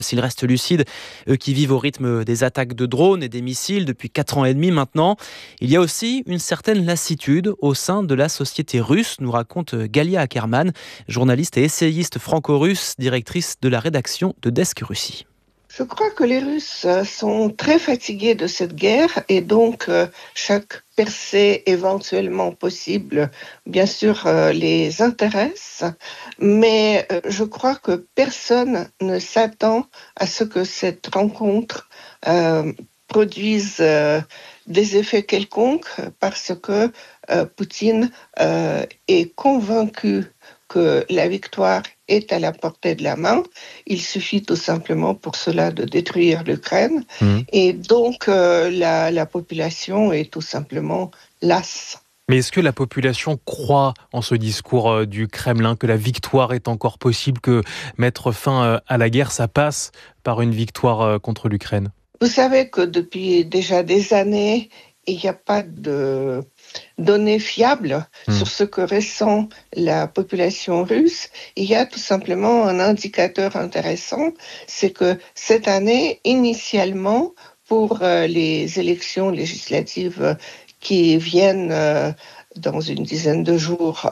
S'ils restent lucides, eux qui vivent au rythme des attaques de drones et des missiles depuis 4 ans et demi maintenant, il y a aussi une certaine lassitude au sein de la société russe, nous raconte Galia Ackerman, journaliste et essayiste franco-russe, directrice de la rédaction de Desk Russie. Je crois que les Russes sont très fatigués de cette guerre et donc chaque percée éventuellement possible, bien sûr, les intéresse. Mais je crois que personne ne s'attend à ce que cette rencontre produise des effets quelconques parce que Poutine est convaincu que la victoire est à la portée de la main. Il suffit tout simplement pour cela de détruire l'Ukraine. Et donc, la population est tout simplement lasse. Mais est-ce que la population croit en ce discours du Kremlin, que la victoire est encore possible, que mettre fin à la guerre, ça passe par une victoire contre l'Ukraine ? Vous savez que depuis déjà des années, il n'y a pas de données fiables sur ce que ressent la population russe. Il y a tout simplement un indicateur intéressant, c'est que cette année, initialement, pour les élections législatives qui viennent dans une dizaine de jours,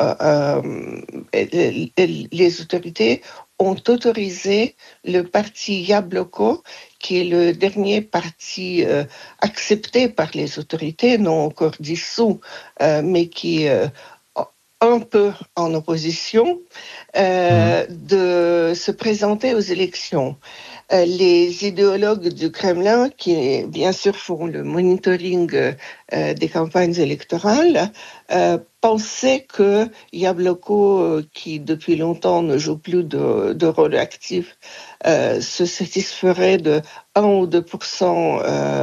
les autorités ont autorisé le parti Yabloko, qui est le dernier parti accepté par les autorités, non encore dissous, mais qui est un peu en opposition, de se présenter aux élections. Les idéologues du Kremlin, qui bien sûr font le monitoring des campagnes électorales, pensaient que Yabloko, qui depuis longtemps ne joue plus de rôle actif, se satisferait de 1 ou 2%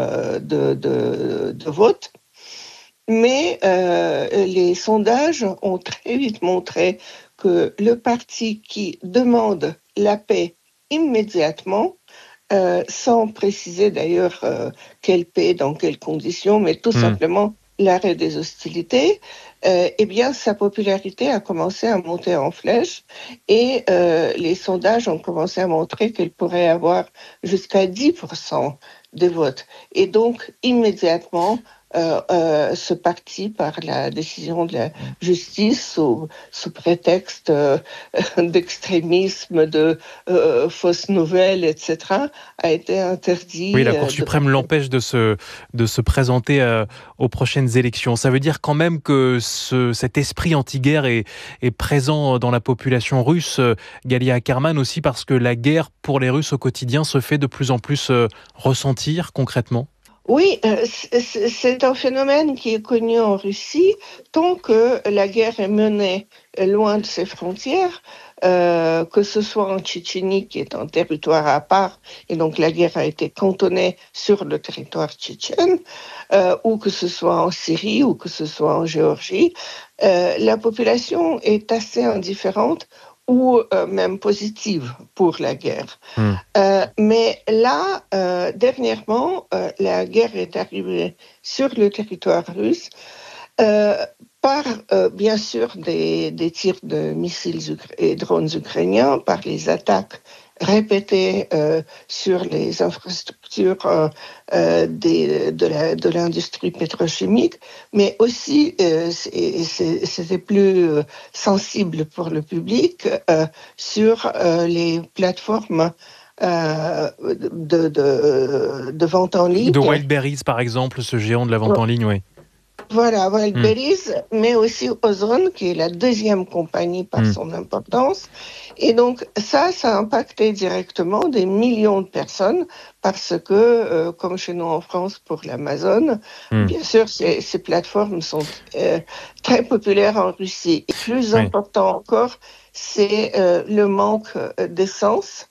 de vote. Mais les sondages ont très vite montré que le parti qui demande la paix immédiatement, sans préciser d'ailleurs quelle paix, dans quelles conditions, mais tout simplement l'arrêt des hostilités, eh bien sa popularité a commencé à monter en flèche et les sondages ont commencé à montrer qu'elle pourrait avoir jusqu'à 10% des votes. Et donc immédiatement, ce parti, par la décision de la justice, sous prétexte d'extrémisme, de fausses nouvelles, etc., a été interdit. Oui, la Cour suprême l'empêche de se présenter aux prochaines élections. Ça veut dire quand même que cet esprit anti-guerre est présent dans la population russe, Galia Ackerman, aussi parce que la guerre pour les Russes au quotidien se fait de plus en plus ressentir concrètement. Oui, c'est un phénomène qui est connu en Russie. Tant que la guerre est menée loin de ses frontières, que ce soit en Tchétchénie, qui est un territoire à part, et donc la guerre a été cantonnée sur le territoire tchétchène, ou que ce soit en Syrie, ou que ce soit en Géorgie, la population est assez indifférente ou même positive pour la guerre. Mais là, dernièrement, la guerre est arrivée sur le territoire russe par, bien sûr, des tirs de missiles et drones ukrainiens, par les attaques répétées sur les infrastructures de l'industrie pétrochimique, mais aussi, c'était plus sensible pour le public, sur les plateformes de vente en ligne. De Wildberries, par exemple, ce géant de la vente en ligne, oui. Voilà, Wildberries, mais aussi Ozon, qui est la deuxième compagnie par son importance. Et donc, ça a impacté directement des millions de personnes parce que, comme chez nous en France pour l'Amazon, bien sûr, ces plateformes sont très populaires en Russie. Et plus important encore, c'est le manque d'essence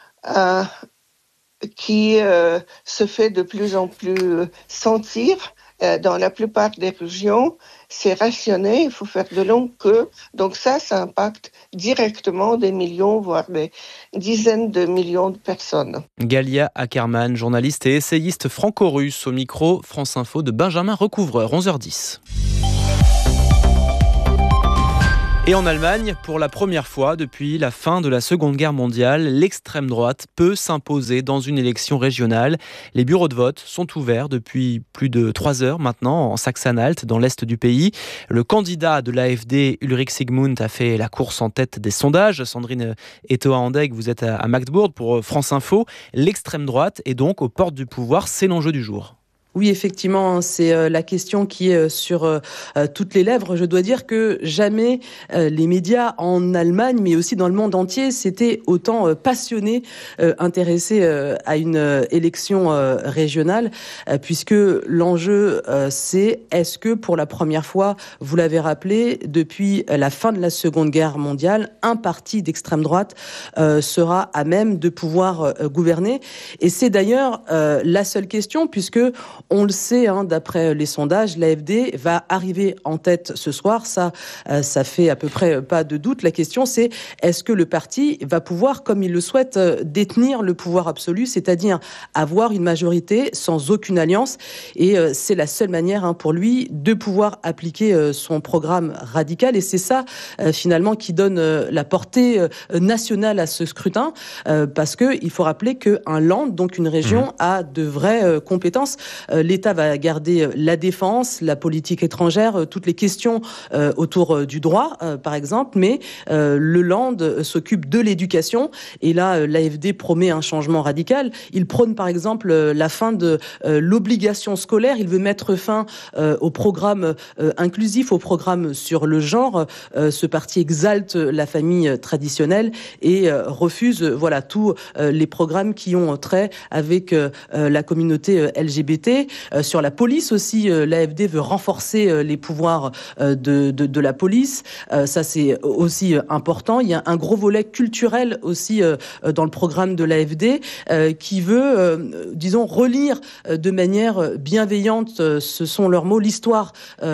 qui se fait de plus en plus sentir. Dans la plupart des régions, c'est rationné, il faut faire de longues queues. Donc ça impacte directement des millions, voire des dizaines de millions de personnes. Galia Ackerman, journaliste et essayiste franco-russe, au micro France Info de Benjamin Recouvreur, 11h10. Et en Allemagne, pour la première fois depuis la fin de la Seconde Guerre mondiale, l'extrême droite peut s'imposer dans une élection régionale. Les bureaux de vote sont ouverts depuis plus de 3 heures maintenant en Saxe-Anhalt, dans l'est du pays. Le candidat de l'AfD, Ulrich Sigmund, a fait la course en tête des sondages. Sandrine Etoa-Andegg, vous êtes à Magdebourg pour France Info. L'extrême droite est donc aux portes du pouvoir, c'est l'enjeu du jour. Oui, effectivement, c'est la question qui est sur toutes les lèvres. Je dois dire que jamais les médias en Allemagne, mais aussi dans le monde entier, s'étaient autant passionnés, intéressés à une élection régionale, puisque l'enjeu, c'est est-ce que pour la première fois, vous l'avez rappelé, depuis la fin de la Seconde Guerre mondiale, un parti d'extrême droite sera à même de pouvoir gouverner. Et c'est d'ailleurs la seule question, puisque on le sait, d'après les sondages, l'AfD va arriver en tête ce soir. Ça fait à peu près pas de doute. La question, c'est est-ce que le parti va pouvoir, comme il le souhaite, détenir le pouvoir absolu, c'est-à-dire avoir une majorité sans aucune alliance. Et c'est la seule manière pour lui de pouvoir appliquer son programme radical. Et c'est ça, finalement, qui donne la portée nationale à ce scrutin. Parce qu'il faut rappeler qu'un land, donc une région, a de vraies compétences. L'État va garder la défense, la politique étrangère, toutes les questions autour du droit, par exemple, mais le land s'occupe de l'éducation. Et là, l'AfD promet un changement radical. Il prône, par exemple, la fin de l'obligation scolaire. Il veut mettre fin au programme inclusif, au programme sur le genre. Ce parti exalte la famille traditionnelle et refuse tous les programmes qui ont trait avec la communauté LGBT. Sur la police aussi, l'AfD veut renforcer les pouvoirs de la police. Ça, c'est aussi important. Il y a un gros volet culturel aussi dans le programme de l'AfD qui veut, relire de manière bienveillante, ce sont leurs mots, l'histoire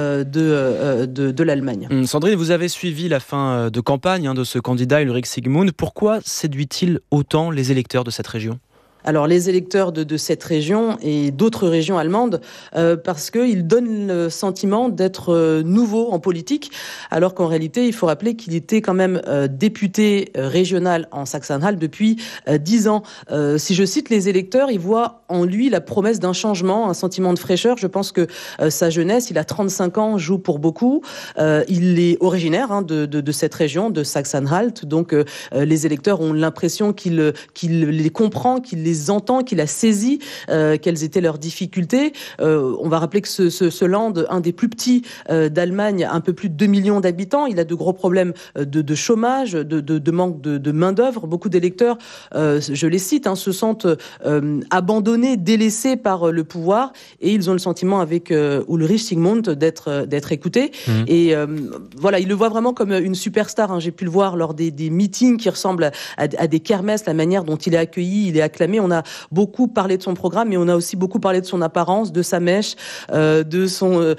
de l'Allemagne. Sandrine, vous avez suivi la fin de campagne de ce candidat Ulrich Sigmund. Pourquoi séduit-il autant les électeurs de cette région ? Alors les électeurs de cette région et d'autres régions allemandes, parce qu'ils donnent le sentiment d'être nouveau en politique, alors qu'en réalité, il faut rappeler qu'il était quand même député régional en Saxe-Anhalt depuis 10 ans. Si je cite les électeurs, ils voient en lui la promesse d'un changement, un sentiment de fraîcheur. Je pense que sa jeunesse, il a 35 ans, joue pour beaucoup. Il est originaire de cette région, de Saxe-Anhalt. Donc les électeurs ont l'impression qu'il les comprend, qu'il les entend, qu'il a saisi quelles étaient leurs difficultés. On va rappeler que ce land, un des plus petits d'Allemagne, a un peu plus de 2 millions d'habitants. Il a de gros problèmes de chômage, de manque de main-d'œuvre. Beaucoup d'électeurs, je les cite, se sentent abandonnés, délaissés par le pouvoir, et ils ont le sentiment avec Ulrich Sigmund d'être écoutés. Et il le voit vraiment comme une superstar. J'ai pu le voir lors des meetings qui ressemblent à des kermesses, la manière dont il est accueilli, il est acclamé. On a beaucoup parlé de son programme, mais on a aussi beaucoup parlé de son apparence, de sa mèche, de son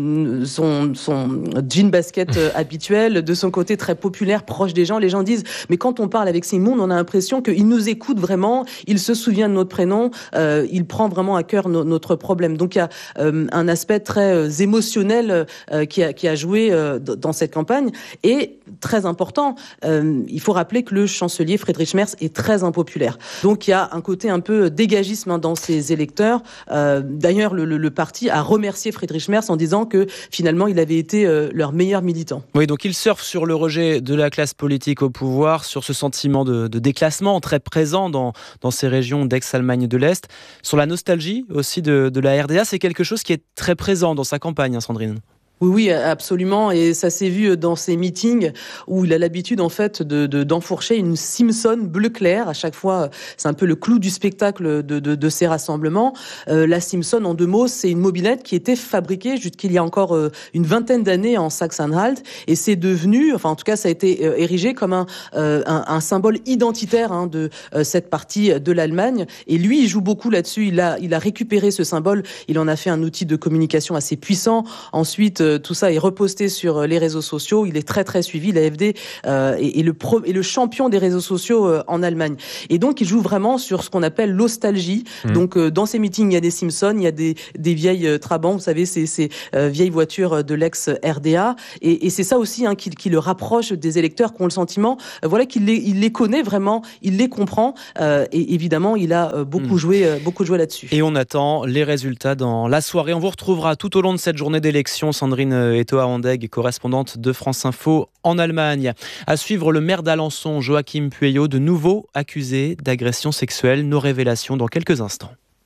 jean basket habituel, de son côté très populaire, proche des gens. Les gens disent, mais quand on parle avec Sigmund, on a l'impression qu'il nous écoute vraiment, il se souvient de notre prénom, il prend vraiment à cœur notre problème. Donc il y a un aspect très émotionnel qui a joué dans cette campagne. Et très important, il faut rappeler que le chancelier Friedrich Merz est très impopulaire. Donc il y a un côté un peu dégagisme dans ses électeurs. D'ailleurs, le parti a remercié Friedrich Merz en disant que finalement il avait été leur meilleur militant. Oui, donc il surfe sur le rejet de la classe politique au pouvoir, sur ce sentiment de déclassement très présent dans ces régions d'ex-Allemagne de l'Est, sur la nostalgie aussi de la RDA. C'est quelque chose qui est très présent dans sa campagne, Sandrine. Oui, absolument. Et ça s'est vu dans ses meetings où il a l'habitude, en fait, d'enfourcher une Simpson bleu clair. À chaque fois, c'est un peu le clou du spectacle de ces rassemblements. La Simpson, en 2 mots, c'est une mobilette qui était fabriquée jusqu'il y a encore une vingtaine d'années en Saxe-Anhalt. Et c'est devenu, en tout cas, ça a été érigé comme un symbole identitaire de cette partie de l'Allemagne. Et lui, il joue beaucoup là-dessus. Il a récupéré ce symbole. Il en a fait un outil de communication assez puissant. Ensuite, tout ça est reposté sur les réseaux sociaux. Il est très très suivi. L'AfD est le champion des réseaux sociaux en Allemagne. Et donc il joue vraiment sur ce qu'on appelle l'ostalgie. Donc dans ces meetings, il y a des Simpsons, il y a des vieilles Trabant, vous savez, ces vieilles voitures de l'ex-RDA. Et c'est ça aussi qui le rapproche des électeurs qui ont le sentiment qu'il les connaît vraiment, il les comprend. Et évidemment, il a beaucoup joué là-dessus. Et on attend les résultats dans la soirée. On vous retrouvera tout au long de cette journée d'élection. Sandrine Etoa-Andeg, correspondante de France Info en Allemagne. À suivre, le maire d'Alençon, Joachim Pueyo, de nouveau accusé d'agression sexuelle. Nos révélations dans quelques instants.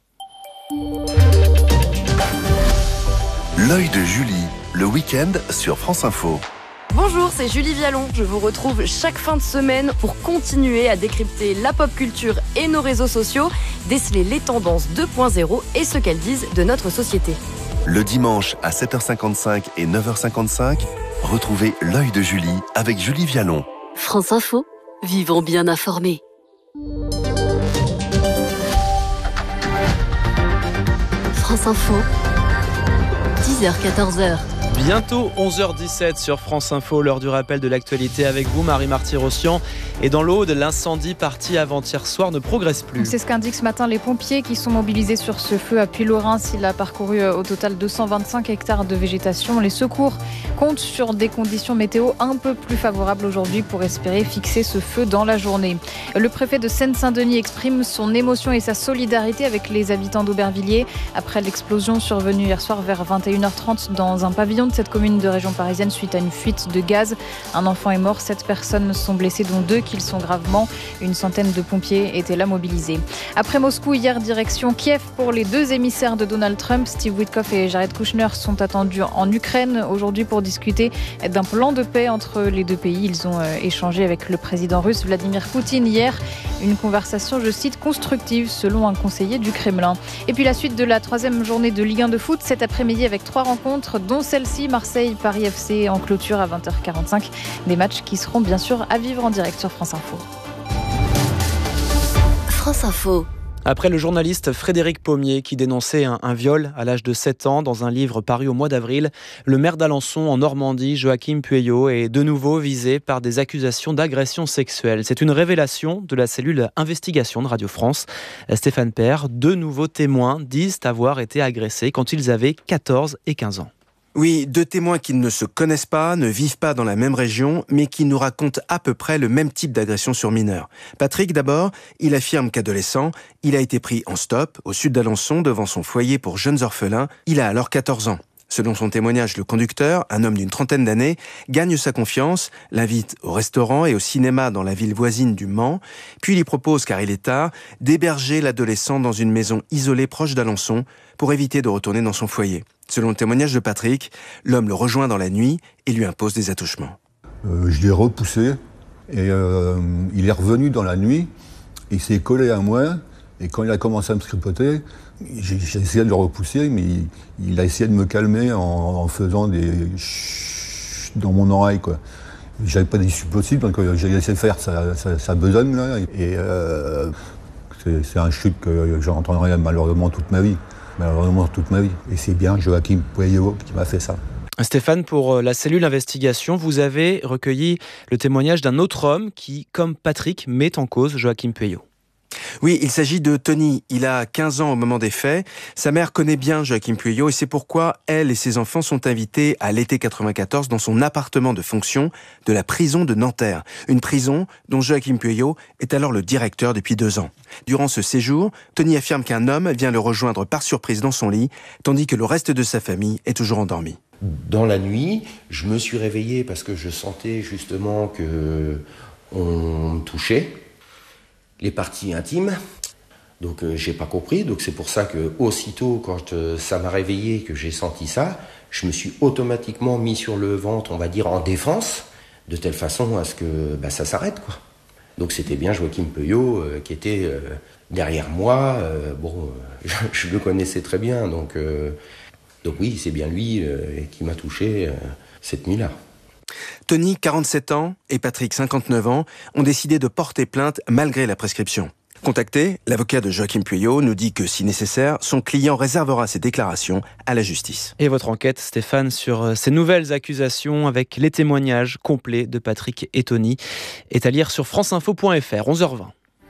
L'œil de Julie, le week-end sur France Info. Bonjour, c'est Julie Vialon. Je vous retrouve chaque fin de semaine pour continuer à décrypter la pop culture et nos réseaux sociaux, déceler les tendances 2.0 et ce qu'elles disent de notre société. Le dimanche à 7h55 et 9h55, retrouvez l'œil de Julie avec Julie Vialon. France Info, vivons bien informés. France Info, 10h-14h. Bientôt 11h17 sur France Info, l'heure du rappel de l'actualité avec vous, Marie Marty-Rossian. Et dans l'Aude, l'incendie parti avant-hier soir ne progresse plus. C'est ce qu'indiquent ce matin les pompiers qui sont mobilisés sur ce feu à Puy-Lorrain. Il a parcouru au total 225 hectares de végétation. Les secours comptent sur des conditions météo un peu plus favorables aujourd'hui pour espérer fixer ce feu dans la journée. Le préfet de Seine-Saint-Denis exprime son émotion et sa solidarité avec les habitants d'Aubervilliers après l'explosion survenue hier soir vers 21h30 dans un pavillon de cette commune de région parisienne suite à une fuite de gaz. Un enfant est mort, 7 personnes sont blessées, dont 2 qui le sont gravement. Une centaine de pompiers étaient là mobilisés. Après Moscou, hier, direction Kiev pour les 2 émissaires de Donald Trump. Steve Witkoff et Jared Kushner sont attendus en Ukraine aujourd'hui pour discuter d'un plan de paix entre les 2 pays. Ils ont échangé avec le président russe Vladimir Poutine hier. Une conversation, je cite, constructive selon un conseiller du Kremlin. Et puis la suite de la 3e journée de Ligue 1 de foot cet après-midi avec 3 rencontres, dont celle-ci, Marseille-Paris FC en clôture à 20h45. Des matchs qui seront bien sûr à vivre en direct sur France Info. France Info. Après le journaliste Frédéric Pommier qui dénonçait un viol à l'âge de 7 ans dans un livre paru au mois d'avril, le maire d'Alençon en Normandie, Joachim Pueyo, est de nouveau visé par des accusations d'agression sexuelle. C'est une révélation de la cellule investigation de Radio France. Stéphane Père, 2 nouveaux témoins disent avoir été agressés quand ils avaient 14 et 15 ans. Oui, 2 témoins qui ne se connaissent pas, ne vivent pas dans la même région, mais qui nous racontent à peu près le même type d'agression sur mineurs. Patrick, d'abord, il affirme qu'adolescent, il a été pris en stop au sud d'Alençon devant son foyer pour jeunes orphelins. Il a alors 14 ans. Selon son témoignage, le conducteur, un homme d'une trentaine d'années, gagne sa confiance, l'invite au restaurant et au cinéma dans la ville voisine du Mans, puis lui propose, car il est tard, d'héberger l'adolescent dans une maison isolée proche d'Alençon pour éviter de retourner dans son foyer. Selon le témoignage de Patrick, l'homme le rejoint dans la nuit et lui impose des attouchements. Je l'ai repoussé et il est revenu dans la nuit, il s'est collé à moi et quand il a commencé à me tripoter, j'ai essayé de le repousser, mais il a essayé de me calmer en faisant des chut dans mon oreille, quoi. J'avais pas d'issue possible, donc j'ai laissé faire sa besogne, là. Et c'est un chute que j'entendrai malheureusement toute ma vie. Et c'est bien Joachim Pueyo qui m'a fait ça. Stéphane, pour la cellule investigation, vous avez recueilli le témoignage d'un autre homme qui, comme Patrick, met en cause Joachim Pueyo. Oui, il s'agit de Tony. Il a 15 ans au moment des faits. Sa mère connaît bien Joachim Pueyo et c'est pourquoi elle et ses enfants sont invités à l'été 94 dans son appartement de fonction de la prison de Nanterre. Une prison dont Joachim Pueyo est alors le directeur depuis 2 ans. Durant ce séjour, Tony affirme qu'un homme vient le rejoindre par surprise dans son lit, tandis que le reste de sa famille est toujours endormi. Dans la nuit, je me suis réveillé parce que je sentais justement que on me touchait les parties intimes. Donc j'ai pas compris. Donc c'est pour ça que aussitôt quand ça m'a réveillé, que j'ai senti ça, je me suis automatiquement mis sur le ventre, on va dire en défense, de telle façon à ce que ça s'arrête, quoi. Donc c'était bien Joachim Pueyo qui était derrière moi. Je le connaissais très bien, donc oui, c'est bien lui qui m'a touché cette nuit-là. Tony, 47 ans, et Patrick, 59 ans, ont décidé de porter plainte malgré la prescription. Contacté, l'avocat de Joachim Pueyo nous dit que si nécessaire, son client réservera ses déclarations à la justice. Et votre enquête, Stéphane, sur ces nouvelles accusations avec les témoignages complets de Patrick et Tony est à lire sur franceinfo.fr, 11h20.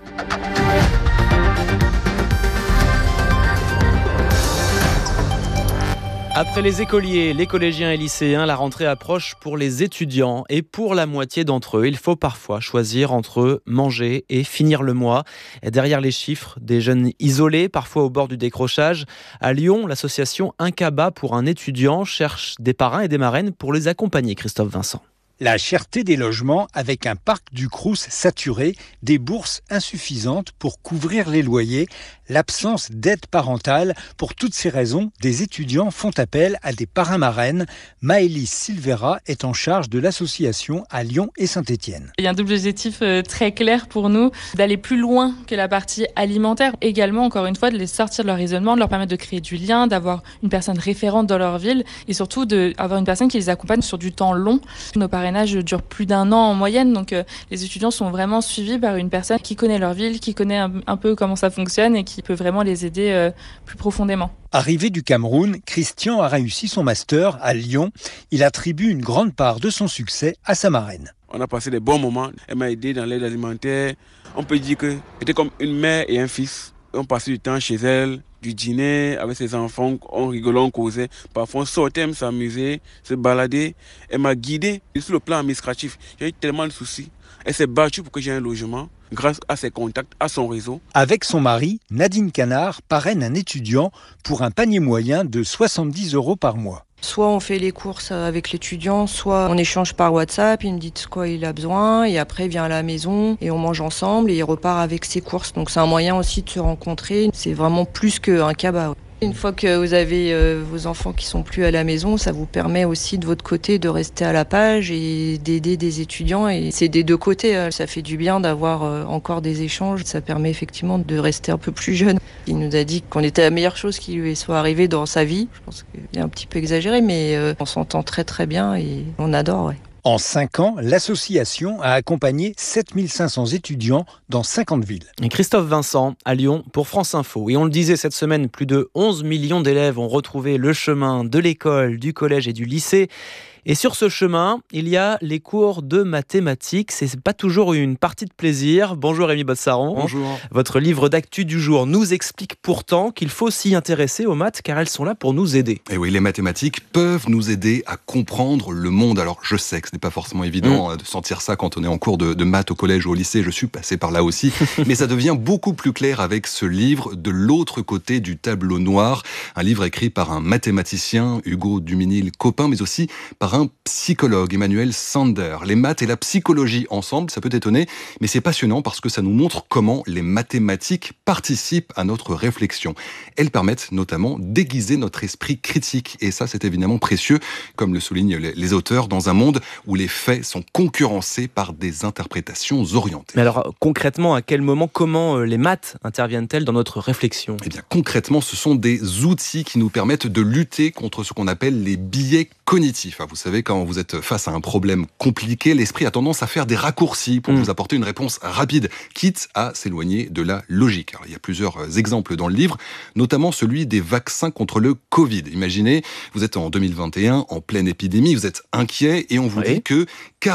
Après les écoliers, les collégiens et lycéens, la rentrée approche pour les étudiants. Et pour la moitié d'entre eux, il faut parfois choisir entre manger et finir le mois. Et derrière les chiffres, des jeunes isolés, parfois au bord du décrochage. À Lyon, l'association Un Cabas pour un étudiant cherche des parrains et des marraines pour les accompagner. Christophe Vincent. La cherté des logements avec un parc du Crous saturé, des bourses insuffisantes pour couvrir les loyers, l'absence d'aide parentale. Pour toutes ces raisons, des étudiants font appel à des parrains-marraines. Maëlys Silvera est en charge de l'association à Lyon et Saint-Étienne. Il y a un double objectif très clair pour nous, d'aller plus loin que la partie alimentaire. Également, encore une fois, de les sortir de leur isolement, de leur permettre de créer du lien, d'avoir une personne référente dans leur ville et surtout d'avoir une personne qui les accompagne sur du temps long. Nos parrainages durent plus d'1 an en moyenne, donc les étudiants sont vraiment suivis par une personne qui connaît leur ville, qui connaît un peu comment ça fonctionne et qui peut vraiment les aider plus profondément. Arrivé du Cameroun, Christian a réussi son master à Lyon. Il attribue une grande part de son succès à sa marraine. On a passé des bons moments. Elle m'a aidé dans l'aide alimentaire. On peut dire que c'était comme une mère et un fils. On passait du temps chez elle, du dîner avec ses enfants, on rigolait, on causait. Parfois on sortait, s'amuser, se balader. Elle m'a guidé. Et sur le plan administratif, j'ai eu tellement de soucis. Elle s'est battue pour que j'ai un logement, grâce à ses contacts, à son réseau. Avec son mari, Nadine Canard parraine un étudiant pour un panier moyen de 70 € par mois. Soit on fait les courses avec l'étudiant, soit on échange par WhatsApp, il me dit de quoi il a besoin et après il vient à la maison et on mange ensemble et il repart avec ses courses. Donc c'est un moyen aussi de se rencontrer, c'est vraiment plus qu'un cabas. Une fois que vous avez vos enfants qui sont plus à la maison, ça vous permet aussi de votre côté de rester à la page et d'aider des étudiants. Et c'est des deux côtés, ça fait du bien d'avoir encore des échanges. Ça permet effectivement de rester un peu plus jeune. Il nous a dit qu'on était la meilleure chose qui lui soit arrivée dans sa vie. Je pense qu'il est un petit peu exagéré, mais on s'entend très très bien et on adore. Ouais. En 5 ans, l'association a accompagné 7500 étudiants dans 50 villes. Et Christophe Vincent à Lyon pour France Info. Et on le disait cette semaine, plus de 11 millions d'élèves ont retrouvé le chemin de l'école, du collège et du lycée. Et sur ce chemin, il y a les cours de mathématiques. C'est pas toujours une partie de plaisir. Bonjour Rémi Bossaron. Bonjour. Votre livre d'actu du jour nous explique pourtant qu'il faut s'y intéresser aux maths car elles sont là pour nous aider. Et oui, les mathématiques peuvent nous aider à comprendre le monde. Alors je sais que ce n'est pas forcément évident de sentir ça quand on est en cours de maths au collège ou au lycée. Je suis passé par là aussi. Mais ça devient beaucoup plus clair avec ce livre de l'autre côté du tableau noir. Un livre écrit par un mathématicien, Hugo Duminil-Copin, mais aussi par un psychologue, Emmanuel Sander. Les maths et la psychologie ensemble, ça peut étonner, mais c'est passionnant parce que ça nous montre comment les mathématiques participent à notre réflexion. Elles permettent notamment d'aiguiser notre esprit critique. Et ça, c'est évidemment précieux, comme le soulignent les auteurs, dans un monde où les faits sont concurrencés par des interprétations orientées. Mais alors, concrètement, à quel moment, comment les maths interviennent-elles dans notre réflexion ? Eh bien, concrètement, ce sont des outils qui nous permettent de lutter contre ce qu'on appelle les biais cognitifs. Vous savez, quand vous êtes face à un problème compliqué, l'esprit a tendance à faire des raccourcis pour vous apporter une réponse rapide, quitte à s'éloigner de la logique. Alors, il y a plusieurs exemples dans le livre, notamment celui des vaccins contre le Covid. Imaginez, vous êtes en 2021, en pleine épidémie, vous êtes inquiet et on vous dit que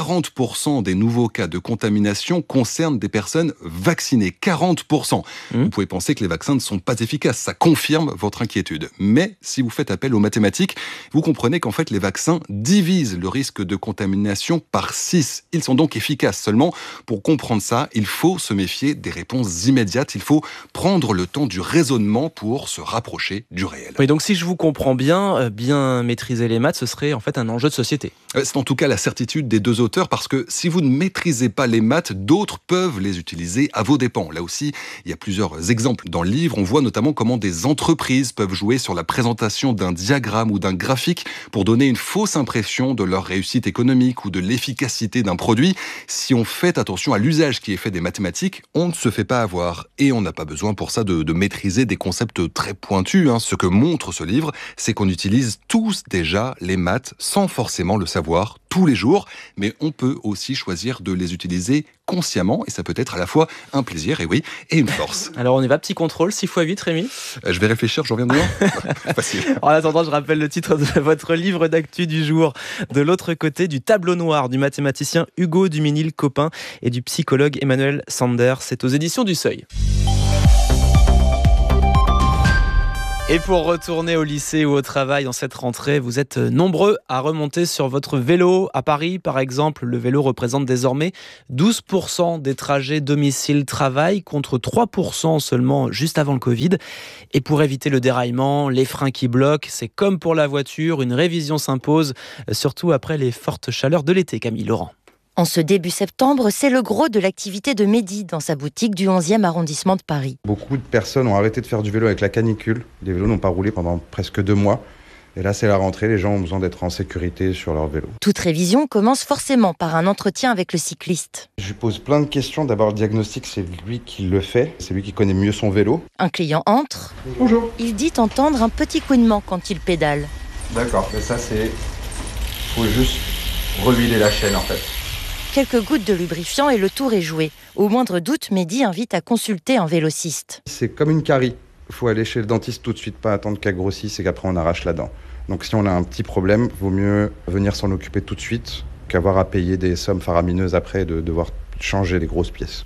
40% des nouveaux cas de contamination concernent des personnes vaccinées. 40%. Vous pouvez penser que les vaccins ne sont pas efficaces. Ça confirme votre inquiétude. Mais si vous faites appel aux mathématiques, vous comprenez qu'en fait, les vaccins divisent le risque de contamination par 6. Ils sont donc efficaces. Seulement, pour comprendre ça, il faut se méfier des réponses immédiates. Il faut prendre le temps du raisonnement pour se rapprocher du réel. Oui, donc si je vous comprends bien, bien maîtriser les maths, ce serait en fait un enjeu de société. C'est en tout cas la certitude des deux auteurs, parce que si vous ne maîtrisez pas les maths, d'autres peuvent les utiliser à vos dépens. Là aussi, il y a plusieurs exemples dans le livre. On voit notamment comment des entreprises peuvent jouer sur la présentation d'un diagramme ou d'un graphique pour donner une fausse impression de leur réussite économique ou de l'efficacité d'un produit. Si on fait attention à l'usage qui est fait des mathématiques, on ne se fait pas avoir. Et on n'a pas besoin pour ça de maîtriser des concepts très pointus. Ce que montre ce livre, c'est qu'on utilise tous déjà les maths sans forcément le savoir tous les jours, mais on peut aussi choisir de les utiliser consciemment, et ça peut être à la fois un plaisir, et une force. Alors on y va, petit contrôle, 6x8, Rémi. Je vais réfléchir, je reviens de loin. Facile. En attendant, je rappelle le titre de votre livre d'actu du jour, De l'autre côté du tableau noir, du mathématicien Hugo Duminil-Copin et du psychologue Emmanuel Sander. C'est aux éditions du Seuil. Et pour retourner au lycée ou au travail en cette rentrée, vous êtes nombreux à remonter sur votre vélo. À Paris, par exemple, le vélo représente désormais 12% des trajets domicile-travail contre 3% seulement juste avant le Covid. Et pour éviter le déraillement, les freins qui bloquent, c'est comme pour la voiture, une révision s'impose, surtout après les fortes chaleurs de l'été, Camille Laurent. En ce début septembre, c'est le gros de l'activité de Mehdi dans sa boutique du 11e arrondissement de Paris. Beaucoup de personnes ont arrêté de faire du vélo avec la canicule. Les vélos n'ont pas roulé pendant presque 2 mois. Et là, c'est la rentrée, les gens ont besoin d'être en sécurité sur leur vélo. Toute révision commence forcément par un entretien avec le cycliste. Je lui pose plein de questions. D'abord, le diagnostic, c'est lui qui le fait. C'est lui qui connaît mieux son vélo. Un client entre. Bonjour. Il dit entendre un petit couinement quand il pédale. D'accord, mais ça, c'est... faut juste rehuiler la chaîne, en fait. Quelques gouttes de lubrifiant et le tour est joué. Au moindre doute, Mehdi invite à consulter un vélociste. C'est comme une carie. Il faut aller chez le dentiste tout de suite, pas attendre qu'elle grossisse et qu'après on arrache la dent. Donc si on a un petit problème, vaut mieux venir s'en occuper tout de suite qu'avoir à payer des sommes faramineuses après de devoir changer les grosses pièces.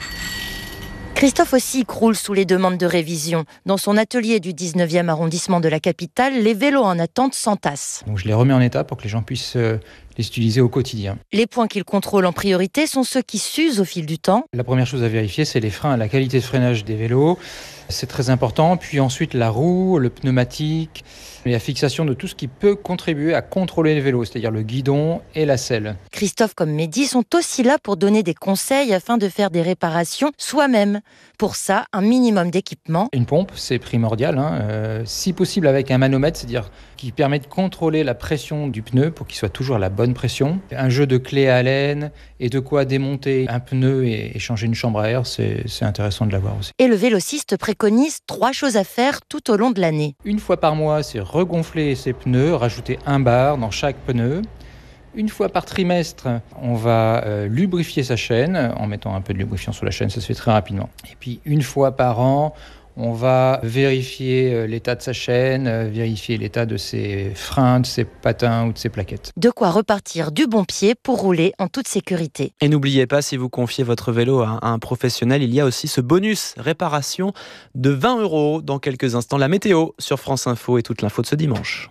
Christophe aussi croule sous les demandes de révision. Dans son atelier du 19e arrondissement de la capitale, les vélos en attente s'entassent. Donc je les remets en état pour que les gens puissent les utiliser au quotidien. Les points qu'il contrôle en priorité sont ceux qui s'usent au fil du temps. La première chose à vérifier, c'est les freins, la qualité de freinage des vélos. C'est très important. Puis ensuite, la roue, le pneumatique, et la fixation de tout ce qui peut contribuer à contrôler le vélo, c'est-à-dire le guidon et la selle. Christophe comme Mehdi sont aussi là pour donner des conseils afin de faire des réparations soi-même. Pour ça, un minimum d'équipement. Une pompe, c'est primordial. Si possible avec un manomètre, c'est-à-dire qui permet de contrôler la pression du pneu pour qu'il soit toujours à la bonne pression. Un jeu de clés à laine et de quoi démonter un pneu et changer une chambre à air, c'est intéressant de l'avoir aussi. Et le vélociste préconise 3 choses à faire tout au long de l'année. Une fois par mois, c'est regonfler ses pneus, rajouter un bar dans chaque pneu. Une fois par trimestre, on va lubrifier sa chaîne en mettant un peu de lubrifiant sur la chaîne, ça se fait très rapidement. Et puis une fois par an, on va vérifier l'état de sa chaîne, vérifier l'état de ses freins, de ses patins ou de ses plaquettes. De quoi repartir du bon pied pour rouler en toute sécurité. Et n'oubliez pas, si vous confiez votre vélo à un professionnel, il y a aussi ce bonus réparation de 20 € dans quelques instants. La météo sur France Info et toute l'info de ce dimanche.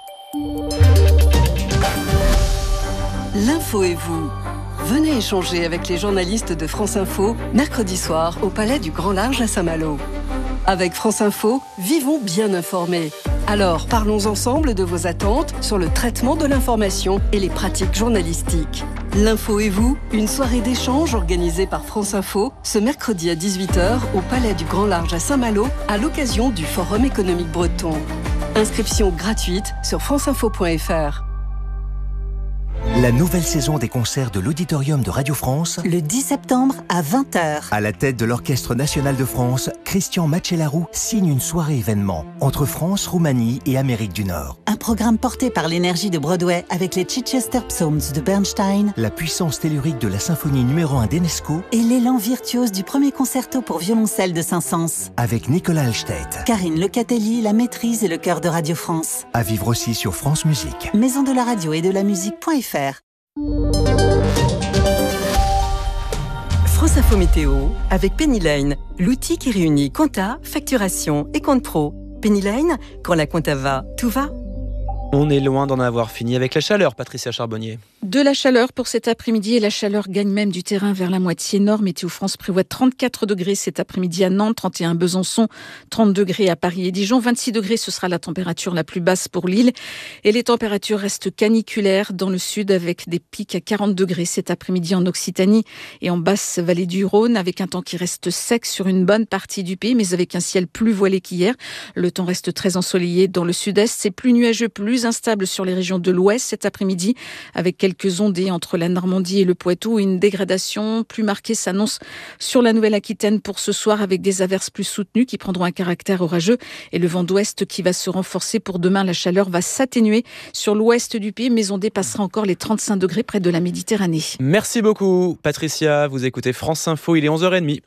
L'info et vous. Venez échanger avec les journalistes de France Info mercredi soir au Palais du Grand Large à Saint-Malo. Avec France Info, vivons bien informés. Alors, parlons ensemble de vos attentes sur le traitement de l'information et les pratiques journalistiques. L'info et vous, une soirée d'échange organisée par France Info ce mercredi à 18h au Palais du Grand Large à Saint-Malo à l'occasion du Forum économique breton. Inscription gratuite sur franceinfo.fr. La nouvelle saison des concerts de l'Auditorium de Radio France, le 10 septembre à 20h. À la tête de l'Orchestre National de France, Christian Macellaro signe une soirée événement entre France, Roumanie et Amérique du Nord. Un programme porté par l'énergie de Broadway avec les Chichester Psalms de Bernstein, la puissance tellurique de la symphonie numéro 1 d'Enesco et l'élan virtuose du premier concerto pour violoncelle de Saint-Saëns. Avec Nicolas Alstedt, Karine Lecatelli, la maîtrise et le chœur de Radio France. À vivre aussi sur France Musique. Maison de la radio et de la musique.fr. France Info Météo avec Pennyline, l'outil qui réunit compta, facturation et compte pro. Pennyline, quand la compta va, tout va. On est loin d'en avoir fini avec la chaleur, Patricia Charbonnier. De la chaleur pour cet après-midi et la chaleur gagne même du terrain vers la moitié nord. Météo France prévoit 34 degrés cet après-midi à Nantes, 31 à Besançon, 30 degrés à Paris et Dijon, 26 degrés ce sera la température la plus basse pour Lille. Et les températures restent caniculaires dans le sud avec des pics à 40 degrés cet après-midi en Occitanie et en basse vallée du Rhône avec un temps qui reste sec sur une bonne partie du pays mais avec un ciel plus voilé qu'hier. Le temps reste très ensoleillé dans le sud-est, c'est plus nuageux, plus instable sur les régions de l'ouest cet après-midi avec quelques quelques ondées entre la Normandie et le Poitou. Une dégradation plus marquée s'annonce sur la Nouvelle-Aquitaine pour ce soir avec des averses plus soutenues qui prendront un caractère orageux et le vent d'ouest qui va se renforcer pour demain. La chaleur va s'atténuer sur l'ouest du pays, mais on dépassera encore les 35 degrés près de la Méditerranée. Merci beaucoup Patricia, vous écoutez France Info, il est 11h30.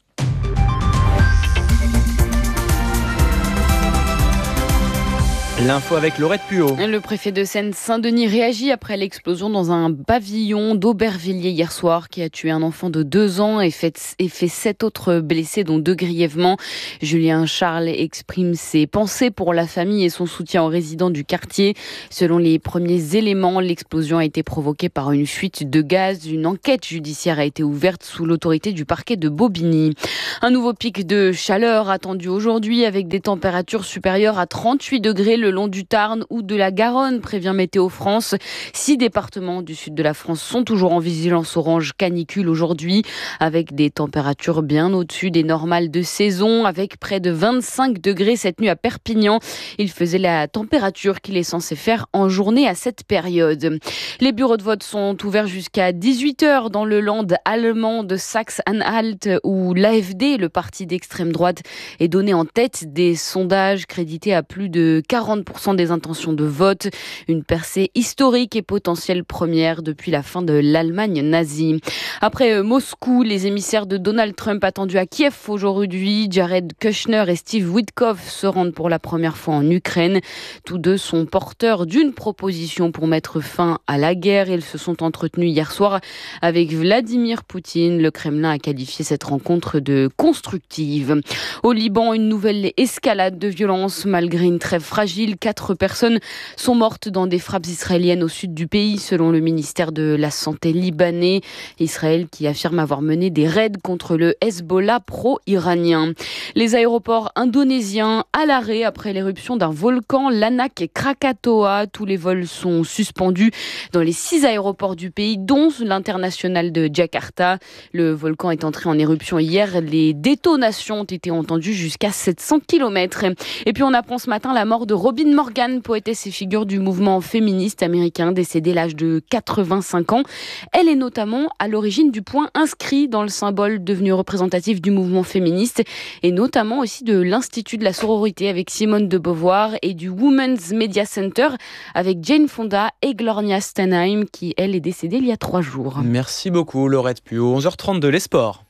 L'info avec Laurette Puot. Le préfet de Seine-Saint-Denis réagit après l'explosion dans un pavillon d'Aubervilliers hier soir qui a tué un enfant de 2 ans et fait 7 autres blessés, dont 2 grièvement. Julien Charles exprime ses pensées pour la famille et son soutien aux résidents du quartier. Selon les premiers éléments, l'explosion a été provoquée par une fuite de gaz. Une enquête judiciaire a été ouverte sous l'autorité du parquet de Bobigny. Un nouveau pic de chaleur attendu aujourd'hui avec des températures supérieures à 38 degrés le long du Tarn ou de la Garonne, prévient Météo France. 6 départements du sud de la France sont toujours en vigilance orange canicule aujourd'hui, avec des températures bien au-dessus des normales de saison, avec près de 25 degrés cette nuit à Perpignan. Il faisait la température qu'il est censé faire en journée à cette période. Les bureaux de vote sont ouverts jusqu'à 18h dans le land allemand de Saxe-Anhalt, où l'AfD, le parti d'extrême droite, est donné en tête des sondages crédités à plus de 40% des intentions de vote, une percée historique et potentielle première depuis la fin de l'Allemagne nazie. Après Moscou, les émissaires de Donald Trump attendus à Kiev aujourd'hui, Jared Kushner et Steve Witkoff se rendent pour la première fois en Ukraine. Tous deux sont porteurs d'une proposition pour mettre fin à la guerre. Ils se sont entretenus hier soir avec Vladimir Poutine. Le Kremlin a qualifié cette rencontre de constructive. Au Liban, une nouvelle escalade de violence malgré une trêve fragile. 4 personnes sont mortes dans des frappes israéliennes au sud du pays, selon le ministère de la Santé libanais. Israël qui affirme avoir mené des raids contre le Hezbollah pro-iranien. Les aéroports indonésiens à l'arrêt après l'éruption d'un volcan, l'Anak Krakatoa. Tous les vols sont suspendus dans les 6 aéroports du pays, dont l'international de Jakarta. Le volcan est entré en éruption hier. Les détonations ont été entendues jusqu'à 700 km. Et puis on apprend ce matin la mort de Robin Morgan, poétesse et figure du mouvement féministe américain, décédée à l'âge de 85 ans. Elle est notamment à l'origine du point inscrit dans le symbole devenu représentatif du mouvement féministe et notamment aussi de l'Institut de la sororité avec Simone de Beauvoir et du Women's Media Center avec Jane Fonda et Gloria Steinem qui, elle, est décédée il y a 3 jours. Merci beaucoup Laurette Puot. 11h32, les sports.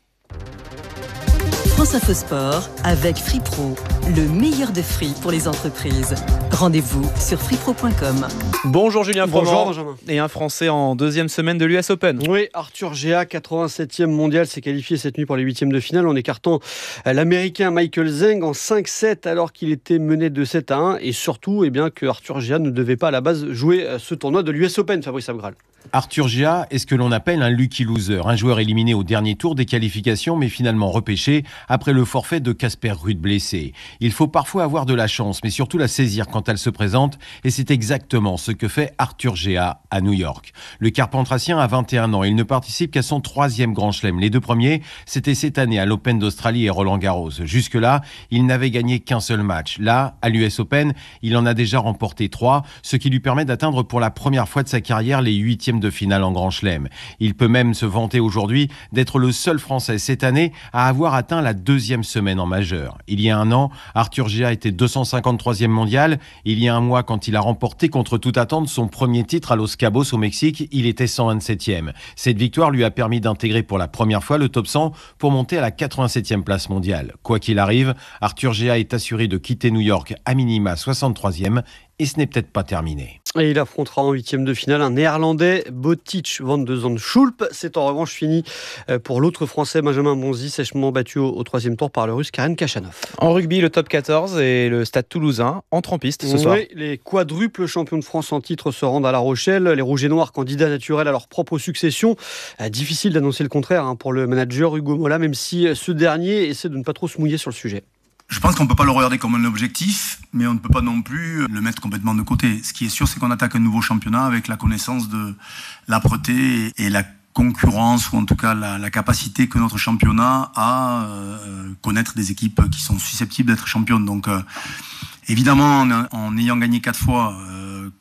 France Info Sport avec FreePro, le meilleur de free pour les entreprises. Rendez-vous sur freepro.com. Bonjour Julien Froment. Bonjour Benjamin. Et un Français en 2e semaine de l'US Open. Oui, Arthur Gea, 87e mondial, s'est qualifié cette nuit pour les 8e de finale en écartant l'Américain Michael Zeng en 5-7 alors qu'il était mené de 7-1 et surtout que Arthur Gea ne devait pas à la base jouer ce tournoi de l'US Open, Fabrice Abgral. Arthur Gea est ce que l'on appelle un lucky loser, un joueur éliminé au dernier tour des qualifications mais finalement repêché après le forfait de Casper Ruud blessé. Il faut parfois avoir de la chance mais surtout la saisir quand elle se présente et c'est exactement ce que fait Arthur Gea à New York. Le Carpentracien a 21 ans et il ne participe qu'à son 3e Grand Chelem. Les 2 premiers, c'était cette année à l'Open d'Australie et Roland Garros. Jusque-là, il n'avait gagné qu'un seul match. Là, à l'US Open, il en a déjà remporté 3, ce qui lui permet d'atteindre pour la première fois de sa carrière les 8e de finale en Grand Chelem. Il peut même se vanter aujourd'hui d'être le seul Français cette année à avoir atteint la 2e semaine en majeur. Il y a 1 an, Arthur Gea était 253e mondial. Il y a 1 mois, quand il a remporté contre toute attente son premier titre à Los Cabos au Mexique, il était 127e. Cette victoire lui a permis d'intégrer pour la première fois le top 100 pour monter à la 87e place mondiale. Quoi qu'il arrive, Arthur Gea est assuré de quitter New York à minima 63e et ce n'est peut-être pas terminé. Et il affrontera en 8e de finale un Néerlandais, Botic van de Zandschulp. C'est en revanche fini pour l'autre Français, Benjamin Bonzi, sèchement battu au 3e tour par le Russe Karen Khachanov. En rugby, le top 14 et le Stade Toulousain entrent en piste ce soir. Les quadruples champions de France en titre se rendent à La Rochelle. Les Rouges et Noirs, candidats naturels à leur propre succession. Difficile d'annoncer le contraire pour le manager Hugo Mola, même si ce dernier essaie de ne pas trop se mouiller sur le sujet. Je pense qu'on ne peut pas le regarder comme un objectif, mais on ne peut pas non plus le mettre complètement de côté. Ce qui est sûr, c'est qu'on attaque un nouveau championnat avec la connaissance de l'âpreté et la concurrence, ou en tout cas la capacité que notre championnat a à connaître des équipes qui sont susceptibles d'être championnes. Donc évidemment, en ayant gagné 4 fois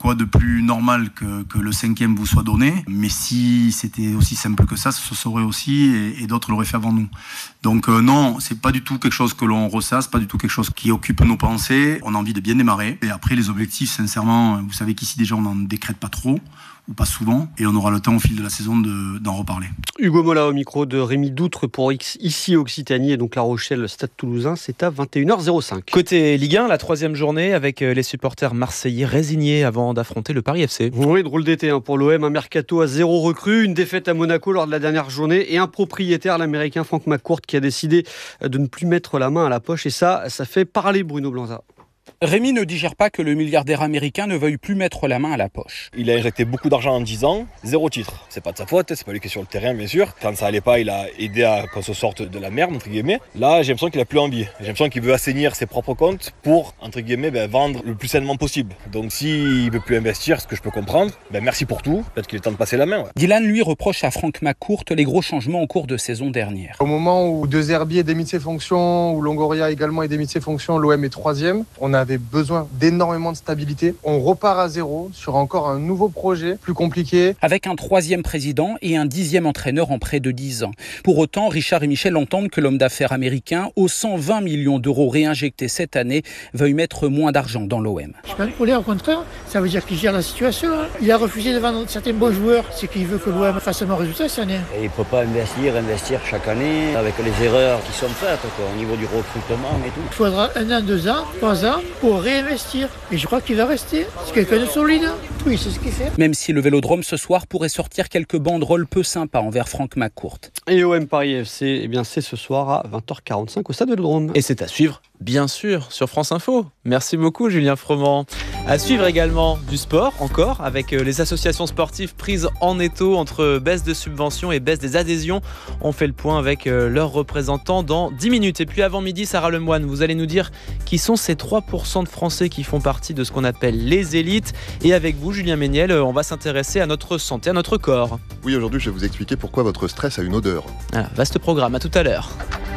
Quoi de plus normal que le 5e vous soit donné, mais si c'était aussi simple que ça, ce serait aussi, et d'autres l'auraient fait avant nous. Donc non, c'est pas du tout quelque chose que l'on ressasse, pas du tout quelque chose qui occupe nos pensées. On a envie de bien démarrer. Et après, les objectifs, sincèrement, vous savez qu'ici déjà, on n'en décrète pas trop, ou pas souvent, et on aura le temps au fil de la saison d'en reparler. Hugo Mola au micro de Rémi Doutre pour ici Occitanie, et donc La Rochelle, Stade Toulousain, c'est à 21h05. Côté Ligue 1, la 3e journée avec les supporters marseillais résignés avant d'affronter le Paris FC. Oui, drôle d'été pour l'OM, un mercato à 0 recrue, une défaite à Monaco lors de la dernière journée et un propriétaire, l'américain Frank McCourt, qui a décidé de ne plus mettre la main à la poche, et ça fait parler Bruno Blanza. Rémi ne digère pas que le milliardaire américain ne veuille plus mettre la main à la poche. Il a injecté beaucoup d'argent en 10 ans, 0 titre. C'est pas de sa faute, c'est pas lui qui est sur le terrain bien sûr. Quand ça allait pas, il a aidé à qu'on se sorte de la merde, entre guillemets. Là, j'ai l'impression qu'il a plus envie. J'ai l'impression qu'il veut assainir ses propres comptes pour, entre guillemets, vendre le plus sainement possible. Donc s'il veut plus investir, ce que je peux comprendre, merci pour tout. Peut-être qu'il est temps de passer la main. Ouais. Dylan lui reproche à Frank McCourt les gros changements en cours de saison dernière. Au moment où De Zerbi est démis de ses fonctions, où Longoria également est démis de ses fonctions, l'OM est 3e, on avait besoin d'énormément de stabilité. On repart à 0 sur encore un nouveau projet plus compliqué. Avec un 3e président et un 10e entraîneur en près de 10 ans. Pour autant, Richard et Michel entendent que l'homme d'affaires américain, aux 120 millions d'euros réinjectés cette année, veuille mettre moins d'argent dans l'OM. Je suis pas pour au contraire, ça veut dire qu'il gère la situation. Il a refusé de vendre certains bons joueurs, c'est qu'il veut que l'OM fasse un bon résultat cette année. Et il ne peut pas investir chaque année avec les erreurs qui sont faites au niveau du recrutement et tout. Il faudra 1 an, 2 ans, 3 ans pour réinvestir. Et je crois qu'il va rester. C'est quelqu'un de solide. Oui, c'est ce qu'il fait. Même si le Vélodrome ce soir pourrait sortir quelques banderoles peu sympas envers Frank McCourt. Et OM Paris FC, c'est ce soir à 20h45 au Stade Vélodrome. Et c'est à suivre, bien sûr, sur France Info. Merci beaucoup, Julien Froment. À suivre également du sport, encore, avec les associations sportives prises en étau entre baisse de subventions et baisse des adhésions. On fait le point avec leurs représentants dans 10 minutes. Et puis avant midi, Sarah Lemoine, vous allez nous dire qui sont ces 3% de Français qui font partie de ce qu'on appelle les élites. Et avec vous, Julien Méniel, on va s'intéresser à notre santé, à notre corps. Oui, aujourd'hui, je vais vous expliquer pourquoi votre stress a une odeur. Ah, vaste programme, à tout à l'heure.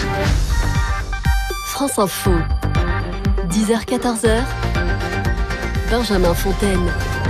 France Info, 10h-14h, Benjamin Fontaine.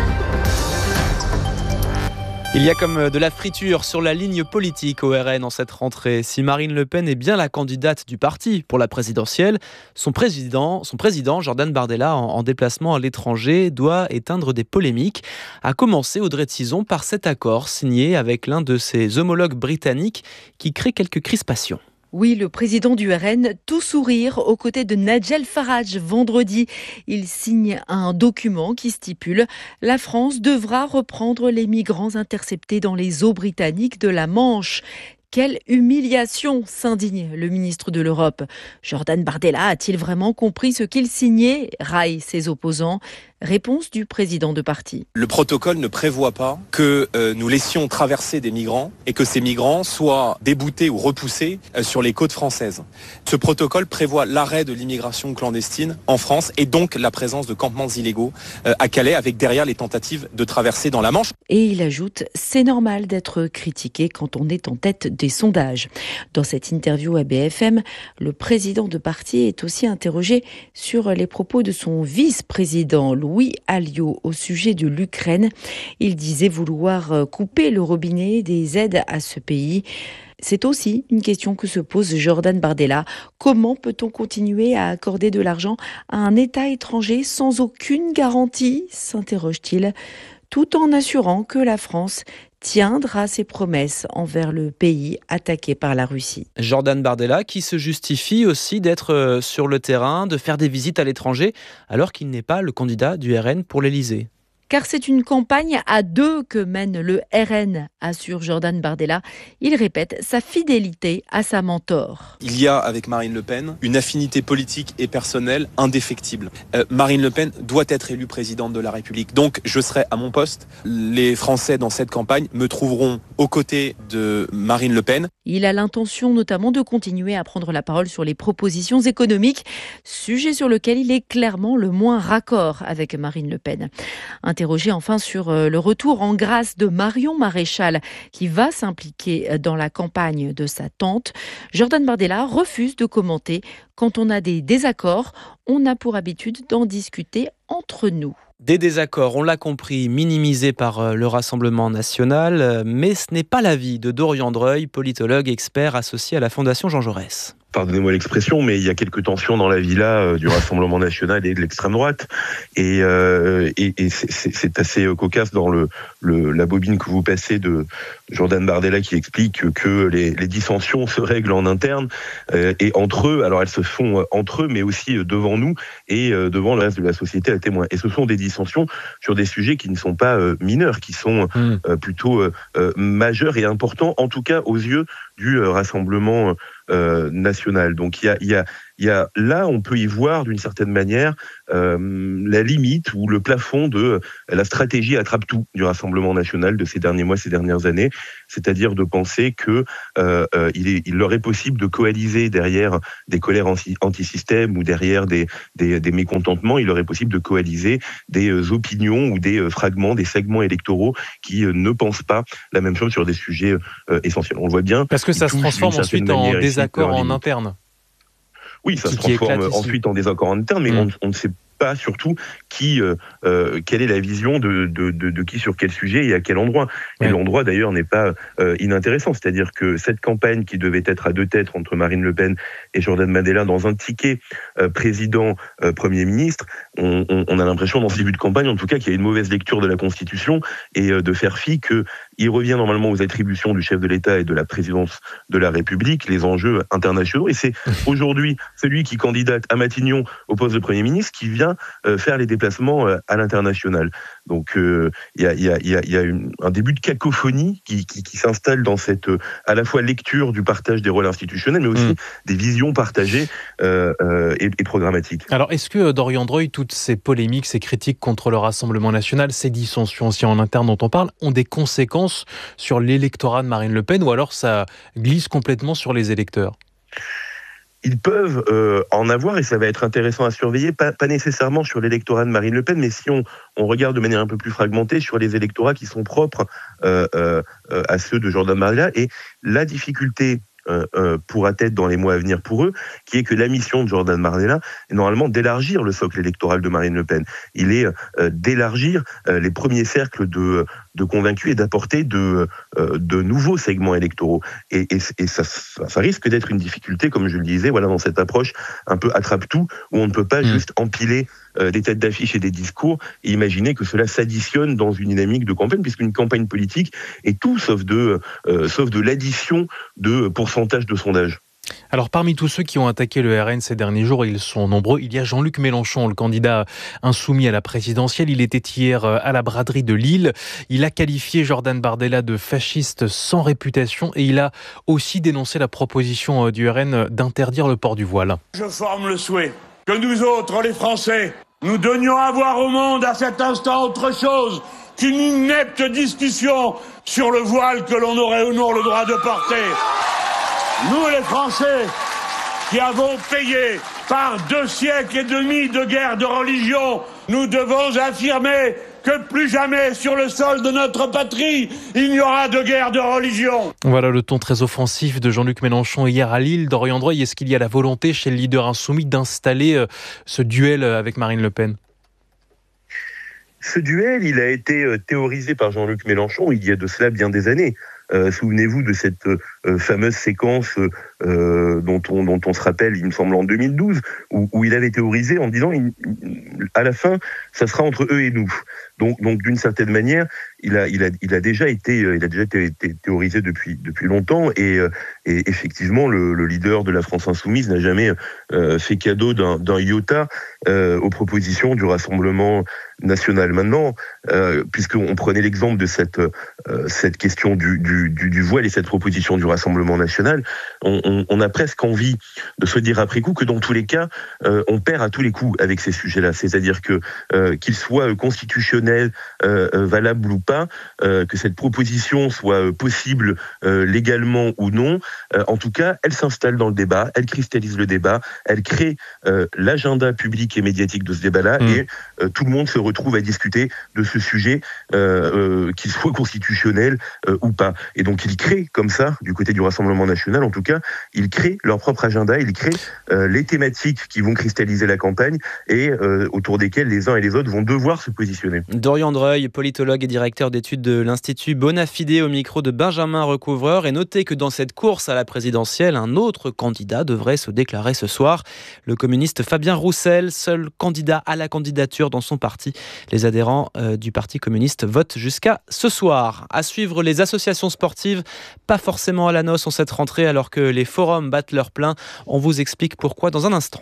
Il y a comme de la friture sur la ligne politique au RN en cette rentrée. Si Marine Le Pen est bien la candidate du parti pour la présidentielle, son président Jordan Bardella, en déplacement à l'étranger, doit éteindre des polémiques. A commencer, Audrey Tizon, par cet accord signé avec l'un de ses homologues britanniques qui crée quelques crispations. Oui, le président du RN, tout sourire, aux côtés de Nigel Farage vendredi. Il signe un document qui stipule « La France devra reprendre les migrants interceptés dans les eaux britanniques de la Manche ». Quelle humiliation, s'indigne le ministre de l'Europe. Jordan Bardella a-t-il vraiment compris ce qu'il signait ? Raille ses opposants. Réponse du président de parti. Le protocole ne prévoit pas que nous laissions traverser des migrants et que ces migrants soient déboutés ou repoussés sur les côtes françaises. Ce protocole prévoit l'arrêt de l'immigration clandestine en France et donc la présence de campements illégaux à Calais avec derrière les tentatives de traverser dans la Manche. Et il ajoute, c'est normal d'être critiqué quand on est en tête des sondages. Dans cette interview à BFM, le président de parti est aussi interrogé sur les propos de son vice-président Louis Alliot au sujet de l'Ukraine. Il disait vouloir couper le robinet des aides à ce pays. C'est aussi une question que se pose Jordan Bardella. Comment peut-on continuer à accorder de l'argent à un État étranger sans aucune garantie, s'interroge-t-il, tout en assurant que la France tiendra ses promesses envers le pays attaqué par la Russie. Jordan Bardella qui se justifie aussi d'être sur le terrain, de faire des visites à l'étranger, alors qu'il n'est pas le candidat du RN pour l'Élysée. Car c'est une campagne à deux que mène le RN, assure Jordan Bardella. Il répète sa fidélité à sa mentor. Il y a avec Marine Le Pen une affinité politique et personnelle indéfectible. Marine Le Pen doit être élue présidente de la République. Donc je serai à mon poste. Les Français dans cette campagne me trouveront aux côtés de Marine Le Pen. Il a l'intention notamment de continuer à prendre la parole sur les propositions économiques, sujet sur lequel il est clairement le moins raccord avec Marine Le Pen. Un Interrogé enfin sur le retour en grâce de Marion Maréchal, qui va s'impliquer dans la campagne de sa tante, Jordan Bardella refuse de commenter. Quand on a des désaccords, on a pour habitude d'en discuter entre nous. Des désaccords, on l'a compris, minimisés par le Rassemblement national, mais ce n'est pas l'avis de Dorian Dreuil, politologue expert associé à la Fondation Jean Jaurès. Pardonnez-moi l'expression, mais il y a quelques tensions dans la villa du Rassemblement national et de l'extrême droite. Et c'est assez cocasse dans la bobine que vous passez de Jordan Bardella qui explique que les dissensions se règlent en interne et entre eux. Alors elles se font entre eux, mais aussi devant nous et devant le reste de la société à témoin. Et ce sont des dissensions sur des sujets qui ne sont pas mineurs, qui sont plutôt majeurs et importants, en tout cas aux yeux du Rassemblement national. Donc il y a là, on peut y voir d'une certaine manière la limite ou le plafond de la stratégie attrape-tout du Rassemblement national de ces derniers mois, ces dernières années, c'est-à-dire de penser que il leur est possible de coaliser derrière des colères anti-système ou derrière des mécontentements, il leur est possible de coaliser des opinions ou des fragments, des segments électoraux qui ne pensent pas la même chose sur des sujets essentiels. On le voit bien. Parce que ça se transforme ensuite en désaccord en interne. Oui, ça se transforme ensuite en désaccord en interne, mais on ne sait pas surtout quelle est la vision de qui sur quel sujet et à quel endroit. Et l'endroit d'ailleurs n'est pas inintéressant, c'est-à-dire que cette campagne qui devait être à deux têtes entre Marine Le Pen et Jordan Bardella dans un ticket président-premier ministre, on a l'impression dans ce début de campagne en tout cas qu'il y a une mauvaise lecture de la Constitution et de faire fi qu'il revient normalement aux attributions du chef de l'État et de la présidence de la République, les enjeux internationaux, et c'est aujourd'hui celui qui candidate à Matignon au poste de Premier ministre qui vient faire les déplacements à l'international. Donc il y a un début de cacophonie qui s'installe dans cette à la fois lecture du partage des rôles institutionnels, mais aussi des visions partagées et programmatiques. Alors est-ce que Dorian Dreuil, toutes ces polémiques, ces critiques contre le Rassemblement national, ces dissensions aussi en interne dont on parle, ont des conséquences sur l'électorat de Marine Le Pen ou alors ça glisse complètement sur les électeurs ? Ils peuvent en avoir et ça va être intéressant à surveiller, pas nécessairement sur l'électorat de Marine Le Pen, mais si on regarde de manière un peu plus fragmentée sur les électorats qui sont propres à ceux de Jordan Bardella. Et la difficulté pourra être dans les mois à venir pour eux, qui est que la mission de Jordan Bardella est normalement d'élargir le socle électoral de Marine Le Pen. Il est d'élargir les premiers cercles de convaincus et d'apporter de nouveaux segments électoraux. Et ça risque d'être une difficulté, comme je le disais, voilà, dans cette approche un peu attrape-tout, où on ne peut pas juste empiler des têtes d'affiche et des discours et imaginer que cela s'additionne dans une dynamique de campagne, puisqu'une campagne politique est tout sauf de l'addition de pourcentage de sondage. Alors parmi tous ceux qui ont attaqué le RN ces derniers jours, et ils sont nombreux, il y a Jean-Luc Mélenchon, le candidat insoumis à la présidentielle. Il était hier à la braderie de Lille. Il a qualifié Jordan Bardella de fasciste sans réputation et il a aussi dénoncé la proposition du RN d'interdire le port du voile. Je forme le souhait que nous autres, les Français, nous donnions à voir au monde à cet instant autre chose qu'une inepte discussion sur le voile que l'on aurait ou non le droit de porter. Nous, les Français, qui avons payé par 2 siècles et demi de guerre de religion, nous devons affirmer que plus jamais sur le sol de notre patrie, il n'y aura de guerre de religion. Voilà le ton très offensif de Jean-Luc Mélenchon hier à Lille. Dorian Dreuil, est-ce qu'il y a la volonté chez le leader insoumis d'installer ce duel avec Marine Le Pen ? Ce duel, il a été théorisé par Jean-Luc Mélenchon il y a de cela bien des années. Souvenez-vous de cette fameuse séquence dont on se rappelle, il me semble, en 2012, où il avait théorisé en disant à la fin, ça sera entre eux et nous. Donc d'une certaine manière, il a déjà été théorisé depuis longtemps et effectivement le leader de la France insoumise n'a jamais fait cadeau d'un iota aux propositions du Rassemblement national. Maintenant, puisqu'on prenait l'exemple de cette question du voile et cette proposition du Rassemblement Rassemblement national, on a presque envie de se dire après coup que dans tous les cas, on perd à tous les coups avec ces sujets-là. C'est-à-dire que qu'ils soient constitutionnels, valables ou pas, que cette proposition soit possible légalement ou non, en tout cas, elle s'installe dans le débat, elle cristallise le débat, elle crée l'agenda public et médiatique de ce débat-là, et tout le monde se retrouve à discuter de ce sujet, qu'il soit constitutionnel ou pas. Et donc ils créent comme ça, du côté du Rassemblement national en tout cas, ils créent leur propre agenda, ils créent les thématiques qui vont cristalliser la campagne et autour desquelles les uns et les autres vont devoir se positionner. Dorian Dreuil, politologue et directeur d'études de l'Institut Bonafide au micro de Benjamin Recouvreur. Et notez que dans cette course à la présidentielle, un autre candidat devrait se déclarer ce soir. Le communiste Fabien Roussel, seul candidat à la candidature dans son parti. Les adhérents du Parti communiste votent jusqu'à ce soir. À suivre les associations sportives, pas forcément à la noce en cette rentrée alors que les forums battent leur plein. On vous explique pourquoi dans un instant.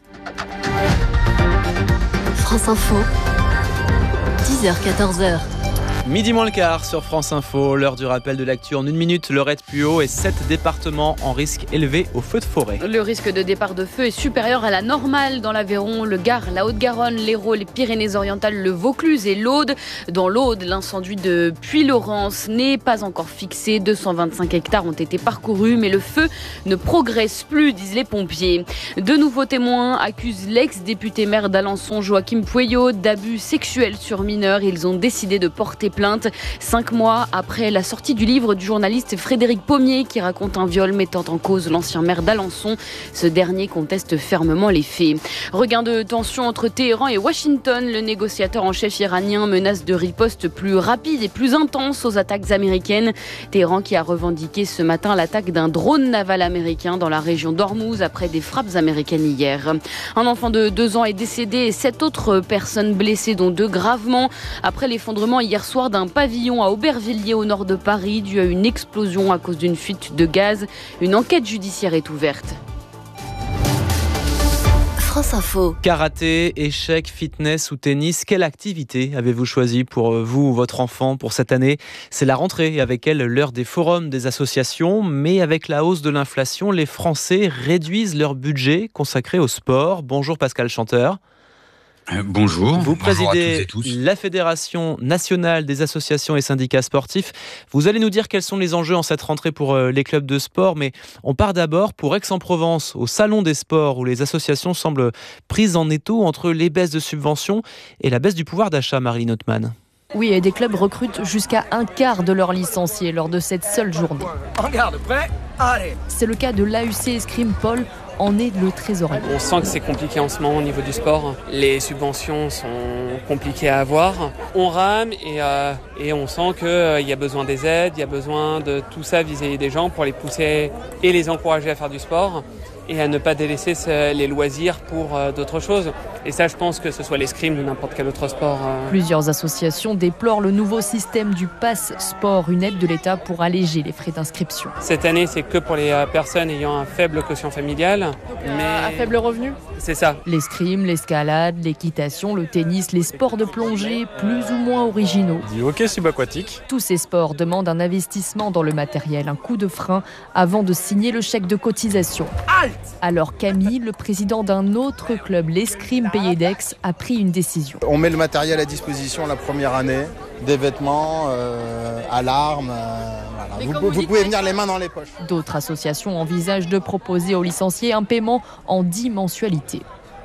France Info, 10h-14h. Midi moins le quart sur France Info, l'heure du rappel de l'actu en 1 minute. Lorette Puot et 7 départements en risque élevé au feu de forêt. Le risque de départ de feu est supérieur à la normale dans l'Aveyron, le Gard, la Haute-Garonne, l'Hérault, les Pyrénées-Orientales, le Vaucluse et l'Aude. Dans l'Aude, l'incendie de Puylaurens n'est pas encore fixé. 225 hectares ont été parcourus, mais le feu ne progresse plus, disent les pompiers. De nouveaux témoins accusent l'ex-député maire d'Alençon, Joachim Pueyo, d'abus sexuels sur mineurs. Ils ont décidé de porter plainte 5 mois après la sortie du livre du journaliste Frédéric Pommier qui raconte un viol mettant en cause l'ancien maire d'Alençon. Ce dernier conteste fermement les faits. Regain de tension entre Téhéran et Washington. Le négociateur en chef iranien menace de riposte plus rapide et plus intense aux attaques américaines. Téhéran qui a revendiqué ce matin l'attaque d'un drone naval américain dans la région d'Ormuz après des frappes américaines hier. Un enfant de 2 ans est décédé et 7 autres personnes blessées, dont 2 gravement, après l'effondrement hier soir d'un pavillon à Aubervilliers au nord de Paris dû à une explosion à cause d'une fuite de gaz. Une enquête judiciaire est ouverte. France Info. Karaté, échecs, fitness ou tennis, quelle activité avez-vous choisi pour vous ou votre enfant pour cette année ? C'est la rentrée et avec elle l'heure des forums, des associations, mais avec la hausse de l'inflation, les Français réduisent leur budget consacré au sport. Bonjour Pascal Chanteur. Bonjour. Vous présidez à toutes et tous. la Fédération nationale des associations et syndicats sportifs. Vous allez nous dire quels sont les enjeux en cette rentrée pour les clubs de sport, mais on part d'abord pour Aix-en-Provence, au Salon des sports, où les associations semblent prises en étau entre les baisses de subventions et la baisse du pouvoir d'achat, Marilyn Othman. Oui, et des clubs recrutent jusqu'à un quart de leurs licenciés lors de cette seule journée. Regarde, prêt ? Allez ! C'est le cas de l'AUC Escrime. Paul en est le trésorier. On sent que c'est compliqué en ce moment au niveau du sport. Les subventions sont compliquées à avoir. On rame et on sent qu'il y a besoin des aides, il y a besoin de tout ça vis-à-vis des gens pour les pousser et les encourager à faire du sport et à ne pas délaisser les loisirs pour d'autres choses. Et ça, je pense que ce soit l'escrime ou n'importe quel autre sport. Plusieurs associations déplorent le nouveau système du Pass Sport, une aide de l'État pour alléger les frais d'inscription. Cette année, c'est que pour les personnes ayant un faible quotient familial. Mais à faible revenu ? C'est ça. L'escrime, l'escalade, l'équitation, le tennis, les sports de plongée, plus ou moins originaux. Du hockey subaquatique. Tous ces sports demandent un investissement dans le matériel, un coup de frein avant de signer le chèque de cotisation. Halte ! Alors Camille, le président d'un autre club, l'escrime Pays d'Aix, a pris une décision. On met le matériel à disposition la première année, des vêtements, alarmes, voilà. Vous pouvez venir les mains dans les poches. D'autres associations envisagent de proposer aux licenciés un paiement en 10 mensualités.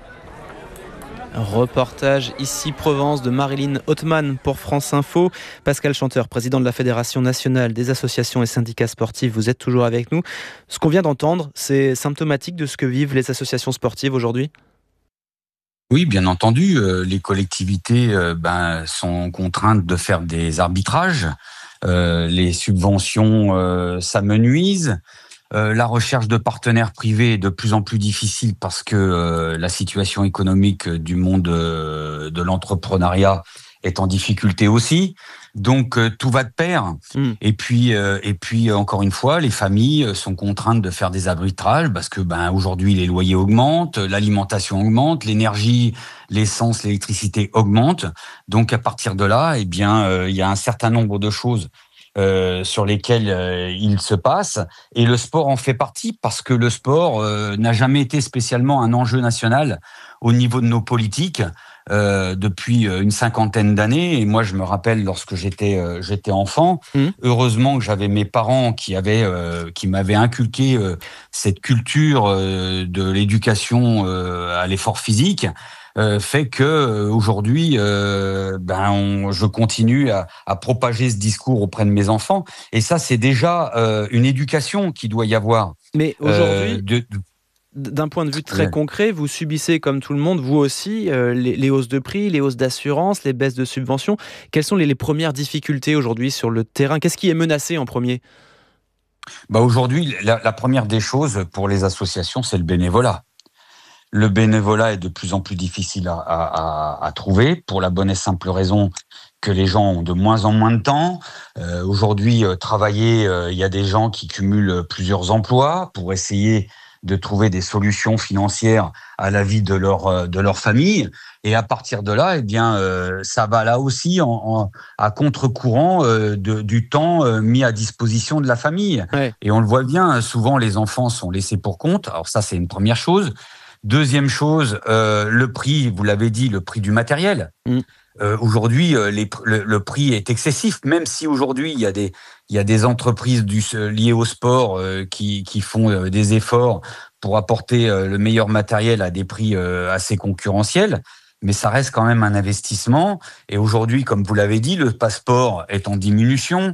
Reportage ici Provence de Marilyn Othman pour France Info. Pascal Chanteur, président de la Fédération nationale des associations et syndicats sportifs, vous êtes toujours avec nous. Ce qu'on vient d'entendre, c'est symptomatique de ce que vivent les associations sportives aujourd'hui ? Oui, bien entendu, les collectivités sont contraintes de faire des arbitrages. Les subventions s'amenuisent. La recherche de partenaires privés est de plus en plus difficile parce que la situation économique du monde de l'entrepreneuriat est en difficulté aussi. Donc tout va de pair. Et puis encore une fois, les familles sont contraintes de faire des arbitrages parce que aujourd'hui les loyers augmentent, l'alimentation augmente, l'énergie, l'essence, l'électricité augmentent. Donc à partir de là, il y a un certain nombre de choses sur lesquels il se passe, et le sport en fait partie, parce que le sport n'a jamais été spécialement un enjeu national au niveau de nos politiques depuis une cinquantaine d'années. Et moi, je me rappelle lorsque j'étais enfant, heureusement que j'avais mes parents qui m'avaient inculqué cette culture de l'éducation à l'effort physique. Fait que aujourd'hui, je continue à propager ce discours auprès de mes enfants. Et ça, c'est déjà une éducation qu'il doit y avoir. Mais aujourd'hui, d'un point de vue très concret, vous subissez comme tout le monde, vous aussi, les hausses de prix, les hausses d'assurance, les baisses de subventions. Quelles sont les premières difficultés aujourd'hui sur le terrain? Qu'est-ce qui est menacé en premier? Aujourd'hui, la première des choses pour les associations, c'est le bénévolat. Le bénévolat est de plus en plus difficile à trouver, pour la bonne et simple raison que les gens ont de moins en moins de temps. Aujourd'hui, travailler, il y a des gens qui cumulent plusieurs emplois pour essayer de trouver des solutions financières à la vie de leur famille. Et à partir de là, ça va là aussi à contre-courant du temps mis à disposition de la famille. Ouais. Et on le voit bien, souvent les enfants sont laissés pour compte. Alors ça, c'est une première chose. Deuxième chose, le prix, vous l'avez dit, le prix du matériel. Aujourd'hui, le prix est excessif, même si aujourd'hui, il y a des entreprises liées au sport qui font des efforts pour apporter le meilleur matériel à des prix assez concurrentiels. Mais ça reste quand même un investissement. Et aujourd'hui, comme vous l'avez dit, le passeport est en diminution.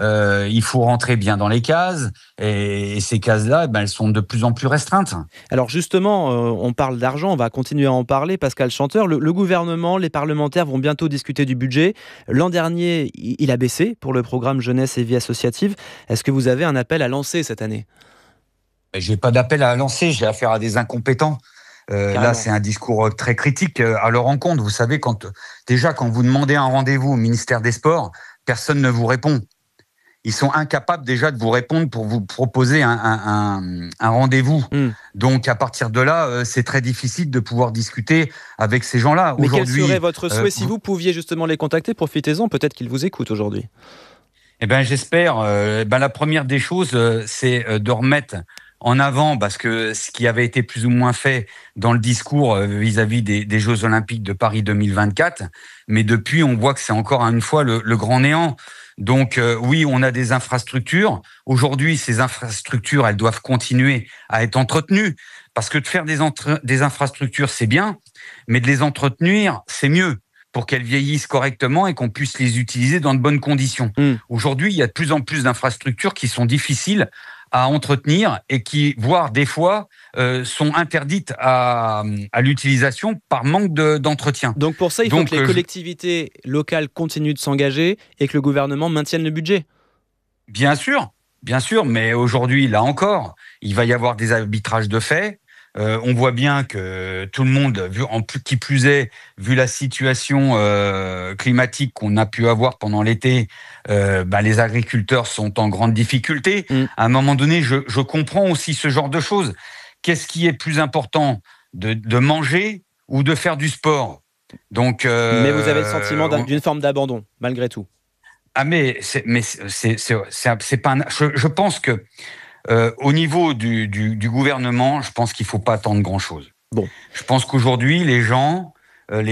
Il faut rentrer bien dans les cases. Et ces cases-là, elles sont de plus en plus restreintes. Alors justement, on parle d'argent, on va continuer à en parler. Pascal Chanteur, le gouvernement, les parlementaires vont bientôt discuter du budget. L'an dernier, il a baissé pour le programme Jeunesse et Vie Associative. Est-ce que vous avez un appel à lancer cette année? J'ai pas d'appel à lancer, j'ai affaire à des incompétents. Là, c'est un discours très critique à leur encontre. Vous savez, quand vous demandez un rendez-vous au ministère des Sports, personne ne vous répond. Ils sont incapables déjà de vous répondre pour vous proposer un rendez-vous. Donc, à partir de là, c'est très difficile de pouvoir discuter avec ces gens-là. Mais quel serait votre souhait si vous pouviez justement les contacter? Profitez-en, peut-être qu'ils vous écoutent aujourd'hui. J'espère. La première des choses, c'est de remettre en avant, parce que ce qui avait été plus ou moins fait dans le discours vis-à-vis des Jeux Olympiques de Paris 2024, mais depuis, on voit que c'est encore une fois le grand néant. Donc oui, on a des infrastructures. Aujourd'hui, ces infrastructures, elles doivent continuer à être entretenues, parce que de faire des infrastructures, c'est bien, mais de les entretenir, c'est mieux, pour qu'elles vieillissent correctement et qu'on puisse les utiliser dans de bonnes conditions. Aujourd'hui, il y a de plus en plus d'infrastructures qui sont difficiles à entretenir et qui, voire des fois, sont interdites à l'utilisation par manque d'entretien. Donc pour ça, il faut que les collectivités locales continuent de s'engager et que le gouvernement maintienne le budget. Bien sûr, mais aujourd'hui, là encore, il va y avoir des arbitrages de fait. On voit bien que tout le monde, qui plus est, vu la situation climatique qu'on a pu avoir pendant l'été, les agriculteurs sont en grande difficulté. À un moment donné, je comprends aussi ce genre de choses. Qu'est-ce qui est plus important, de manger ou de faire du sport? Donc, mais vous avez le sentiment d'une forme d'abandon, malgré tout. C'est pas. Je pense que au niveau du gouvernement, je pense qu'il ne faut pas attendre grand-chose. Bon. Je pense qu'aujourd'hui, les gens, la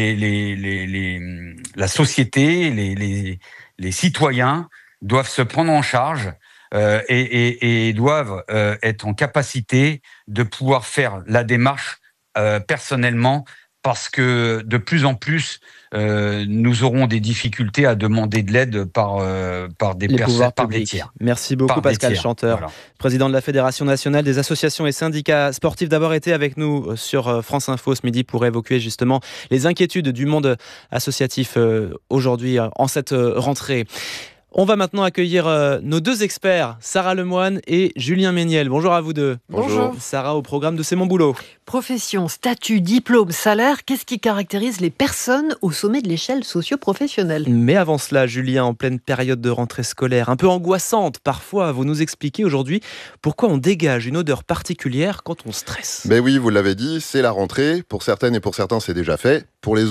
société, les citoyens doivent se prendre en charge et doivent être en capacité de pouvoir faire la démarche personnellement, parce que de plus en plus, nous aurons des difficultés à demander de l'aide par des personnes, par des tiers. Merci beaucoup Pascal Chanteur, voilà. Président de la Fédération nationale des associations et syndicats sportifs, d'avoir été avec nous sur France Info ce midi pour évoquer justement les inquiétudes du monde associatif aujourd'hui en cette rentrée. On va maintenant accueillir nos deux experts, Sarah Lemoine et Julien Méniel. Bonjour à vous deux. Bonjour. Sarah, au programme de C'est mon boulot. Profession, statut, diplôme, salaire, qu'est-ce qui caractérise les personnes au sommet de l'échelle socio-professionnelle? Mais avant cela, Julien, en pleine période de rentrée scolaire, un peu angoissante parfois, vous nous expliquez aujourd'hui pourquoi on dégage une odeur particulière quand on stresse. Mais oui, vous l'avez dit, c'est la rentrée. Pour certaines et pour certains, c'est déjà fait. Pour les autres,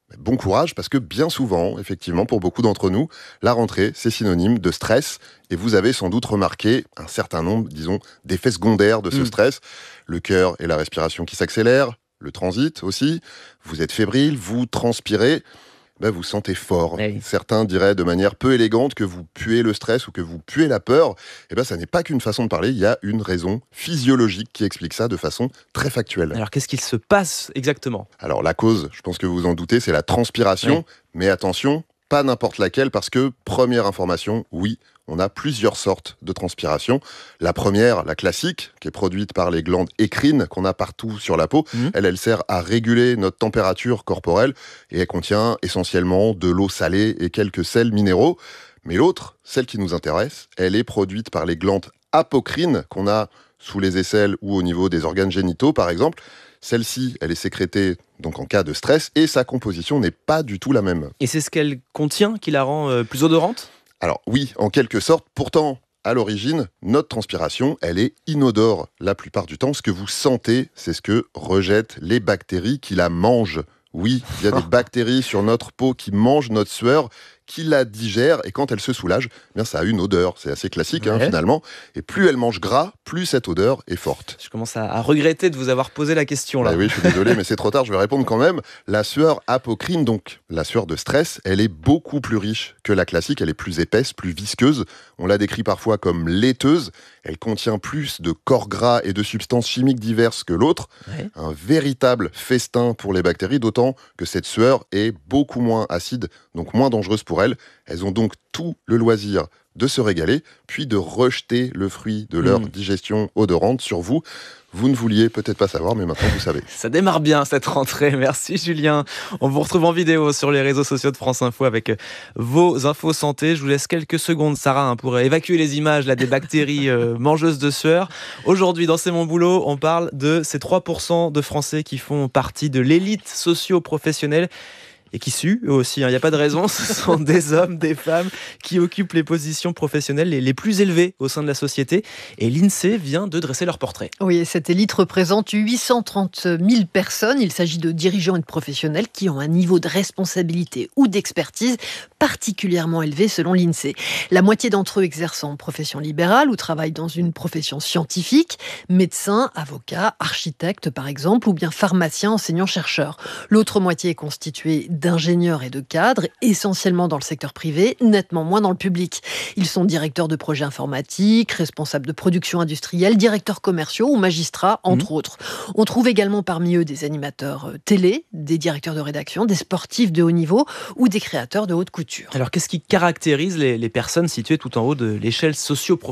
Bon courage, parce que bien souvent, effectivement, pour beaucoup d'entre nous, la rentrée, c'est synonyme de stress. Et vous avez sans doute remarqué un certain nombre, disons, d'effets secondaires de ce stress. Le cœur et la respiration qui s'accélèrent, le transit aussi. Vous êtes fébrile, vous transpirez. Vous sentez fort. Oui. Certains diraient de manière peu élégante que vous puez le stress ou que vous puez la peur. Ça n'est pas qu'une façon de parler, il y a une raison physiologique qui explique ça de façon très factuelle. Alors qu'est-ce qu'il se passe exactement ? Alors la cause, je pense que vous vous en doutez, c'est la transpiration. Oui. Mais attention, pas n'importe laquelle, parce que, première information, oui, on a plusieurs sortes de transpiration. La première, la classique, qui est produite par les glandes écrines qu'on a partout sur la peau, elle sert à réguler notre température corporelle et elle contient essentiellement de l'eau salée et quelques sels minéraux. Mais l'autre, celle qui nous intéresse, elle est produite par les glandes apocrines qu'on a sous les aisselles ou au niveau des organes génitaux, par exemple. Celle-ci, elle est sécrétée donc en cas de stress et sa composition n'est pas du tout la même. Et c'est ce qu'elle contient qui la rend plus odorante ? Alors oui, en quelque sorte. Pourtant, à l'origine, notre transpiration, elle est inodore la plupart du temps. Ce que vous sentez, c'est ce que rejettent les bactéries qui la mangent. Oui, il y a des bactéries sur notre peau qui mangent notre sueur, qui la digèrent, et quand elle se soulage, ça a une odeur. C'est assez classique finalement. Et plus elle mange gras, plus cette odeur est forte. Je commence à regretter de vous avoir posé la question là. Oui, je suis désolé, mais c'est trop tard, je vais répondre quand même. La sueur apocrine, donc la sueur de stress, elle est beaucoup plus riche que la classique. Elle est plus épaisse, plus visqueuse. On la décrit parfois comme laiteuse. Elle contient plus de corps gras et de substances chimiques diverses que l'autre. Ouais. Un véritable festin pour les bactéries, d'autant que cette sueur est beaucoup moins acide, donc moins dangereuse pour elles. Elles ont donc tout le loisir de se régaler, puis de rejeter le fruit de leur digestion odorante sur vous. Vous ne vouliez peut-être pas savoir, mais maintenant vous savez. Ça démarre bien cette rentrée. Merci Julien. On vous retrouve en vidéo sur les réseaux sociaux de France Info avec vos infos santé. Je vous laisse quelques secondes, Sarah, pour évacuer les images des bactéries mangeuses de sueur. Aujourd'hui, dans C'est mon boulot, on parle de ces 3% de Français qui font partie de l'élite socio-professionnelle et qui suent eux aussi, il n'y a pas de raison. Ce sont des hommes, des femmes qui occupent les positions professionnelles les plus élevées au sein de la société. Et l'INSEE vient de dresser leur portrait. Oui, et cette élite représente 830 000 personnes. Il s'agit de dirigeants et de professionnels qui ont un niveau de responsabilité ou d'expertise particulièrement élevé selon l'INSEE. La moitié d'entre eux exercent en profession libérale ou travaillent dans une profession scientifique, médecins, avocats, architectes par exemple, ou bien pharmaciens, enseignants-chercheurs. L'autre moitié est constituée d'ingénieurs et de cadres, essentiellement dans le secteur privé, nettement moins dans le public. Ils sont directeurs de projets informatiques, responsables de production industrielle, directeurs commerciaux ou magistrats, entre autres. On trouve également parmi eux des animateurs télé, des directeurs de rédaction, des sportifs de haut niveau ou des créateurs de haute couture. Alors, qu'est-ce qui caractérise les personnes situées tout en haut de l'échelle socio-professionnelle ?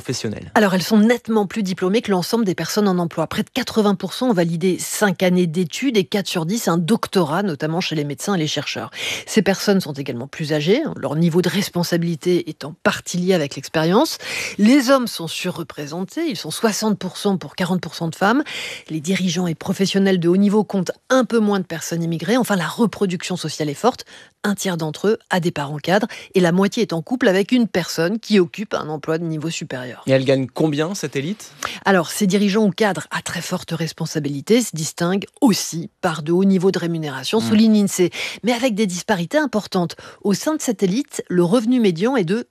Alors, elles sont nettement plus diplômées que l'ensemble des personnes en emploi. Près de 80% ont validé 5 années d'études et 4 sur 10 un doctorat, notamment chez les médecins et les chercheurs. Ces personnes sont également plus âgées, leur niveau de responsabilité étant partie lié avec l'expérience. Les hommes sont surreprésentés, ils sont 60% pour 40% de femmes. Les dirigeants et professionnels de haut niveau comptent un peu moins de personnes immigrées. Enfin, la reproduction sociale est forte. Un tiers d'entre eux a des parents cadres et la moitié est en couple avec une personne qui occupe un emploi de niveau supérieur. Et elle gagne combien, cette élite ? Alors, ces dirigeants ou cadres à très forte responsabilité se distinguent aussi par de hauts niveaux de rémunération, souligne l'INSEE, mais avec des disparités importantes. Au sein de cette élite, le revenu médian est de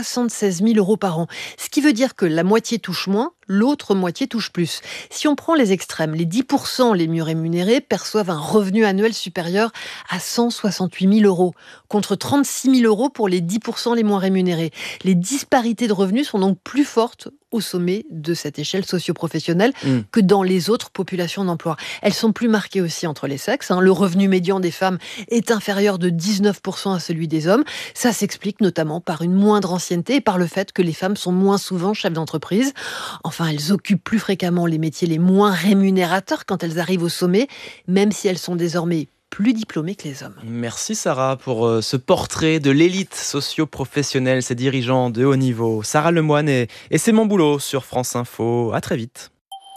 76 000 € par an, ce qui veut dire que la moitié touche moins, l'autre moitié touche plus. Si on prend les extrêmes, les 10% les mieux rémunérés perçoivent un revenu annuel supérieur à 168 000 €, contre 36 000 € pour les 10% les moins rémunérés. Les disparités de revenus sont donc plus fortes au sommet de cette échelle socio-professionnelle que dans les autres populations d'emploi. Elles sont plus marquées aussi entre les sexes. Le revenu médian des femmes est inférieur de 19% à celui des hommes. Ça s'explique notamment par une moindre ancienneté et par le fait que les femmes sont moins souvent chefs d'entreprise. Enfin, elles occupent plus fréquemment les métiers les moins rémunérateurs quand elles arrivent au sommet, même si elles sont désormais plus diplômés que les hommes. Merci Sarah pour ce portrait de l'élite socio-professionnelle, ces dirigeants de haut niveau. Sarah Lemoine et C'est mon boulot sur France Info. À très vite.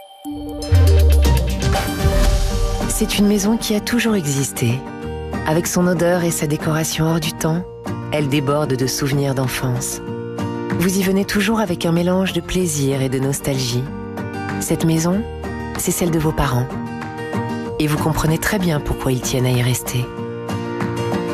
C'est une maison qui a toujours existé. Avec son odeur et sa décoration hors du temps, elle déborde de souvenirs d'enfance. Vous y venez toujours avec un mélange de plaisir et de nostalgie. Cette maison, c'est celle de vos parents. Et vous comprenez très bien pourquoi ils tiennent à y rester.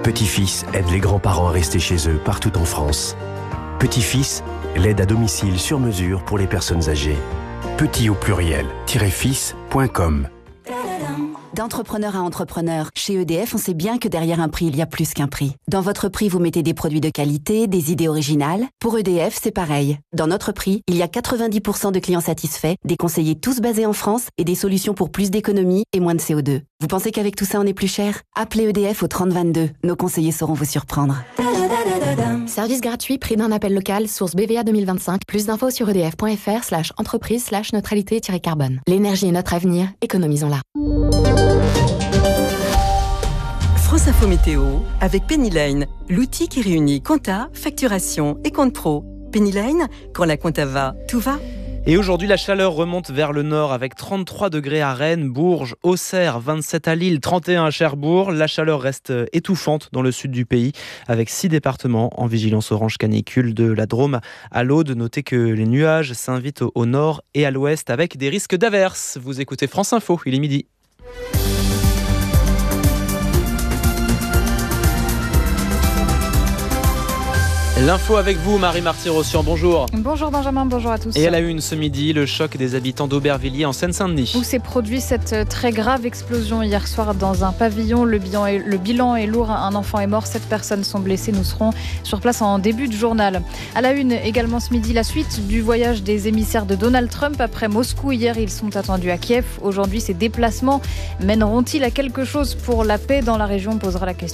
Petit-Fils aide les grands-parents à rester chez eux partout en France. Petit-Fils, l'aide à domicile sur mesure pour les personnes âgées. Petit au pluriel, -fils.com. D'entrepreneur à entrepreneur, chez EDF, on sait bien que derrière un prix, il y a plus qu'un prix. Dans votre prix, vous mettez des produits de qualité, des idées originales. Pour EDF, c'est pareil. Dans notre prix, il y a 90% de clients satisfaits, des conseillers tous basés en France et des solutions pour plus d'économie et moins de CO2. Vous pensez qu'avec tout ça, on est plus cher ? Appelez EDF au 3022. Nos conseillers sauront vous surprendre. Service gratuit, prix d'un appel local, source BVA 2025. Plus d'infos sur edf.fr/entreprise/neutralité-carbone. L'énergie est notre avenir, économisons-la. France Info Météo avec Pennyline, l'outil qui réunit compta, facturation et compte pro. Pennyline, quand la compta va, tout va. Et aujourd'hui, la chaleur remonte vers le nord avec 33 degrés à Rennes, Bourges, Auxerre, 27 à Lille, 31 à Cherbourg. La chaleur reste étouffante dans le sud du pays avec 6 départements en vigilance orange canicule de la Drôme à l'Aude. Notez que les nuages s'invitent au nord et à l'ouest avec des risques d'averses. Vous écoutez France Info, il est midi. L'info avec vous, Marie Marty-Rossian, bonjour. Bonjour Benjamin, bonjour à tous. Et à la une ce midi, le choc des habitants d'Aubervilliers en Seine-Saint-Denis. Où s'est produit cette très grave explosion hier soir dans un pavillon. Le bilan est lourd, un enfant est mort, 7 personnes sont blessées. Nous serons sur place en début de journal. À la une également ce midi, la suite du voyage des émissaires de Donald Trump après Moscou. Hier, ils sont attendus à Kiev. Aujourd'hui, ces déplacements mèneront-ils à quelque chose pour la paix dans la région ? On posera la question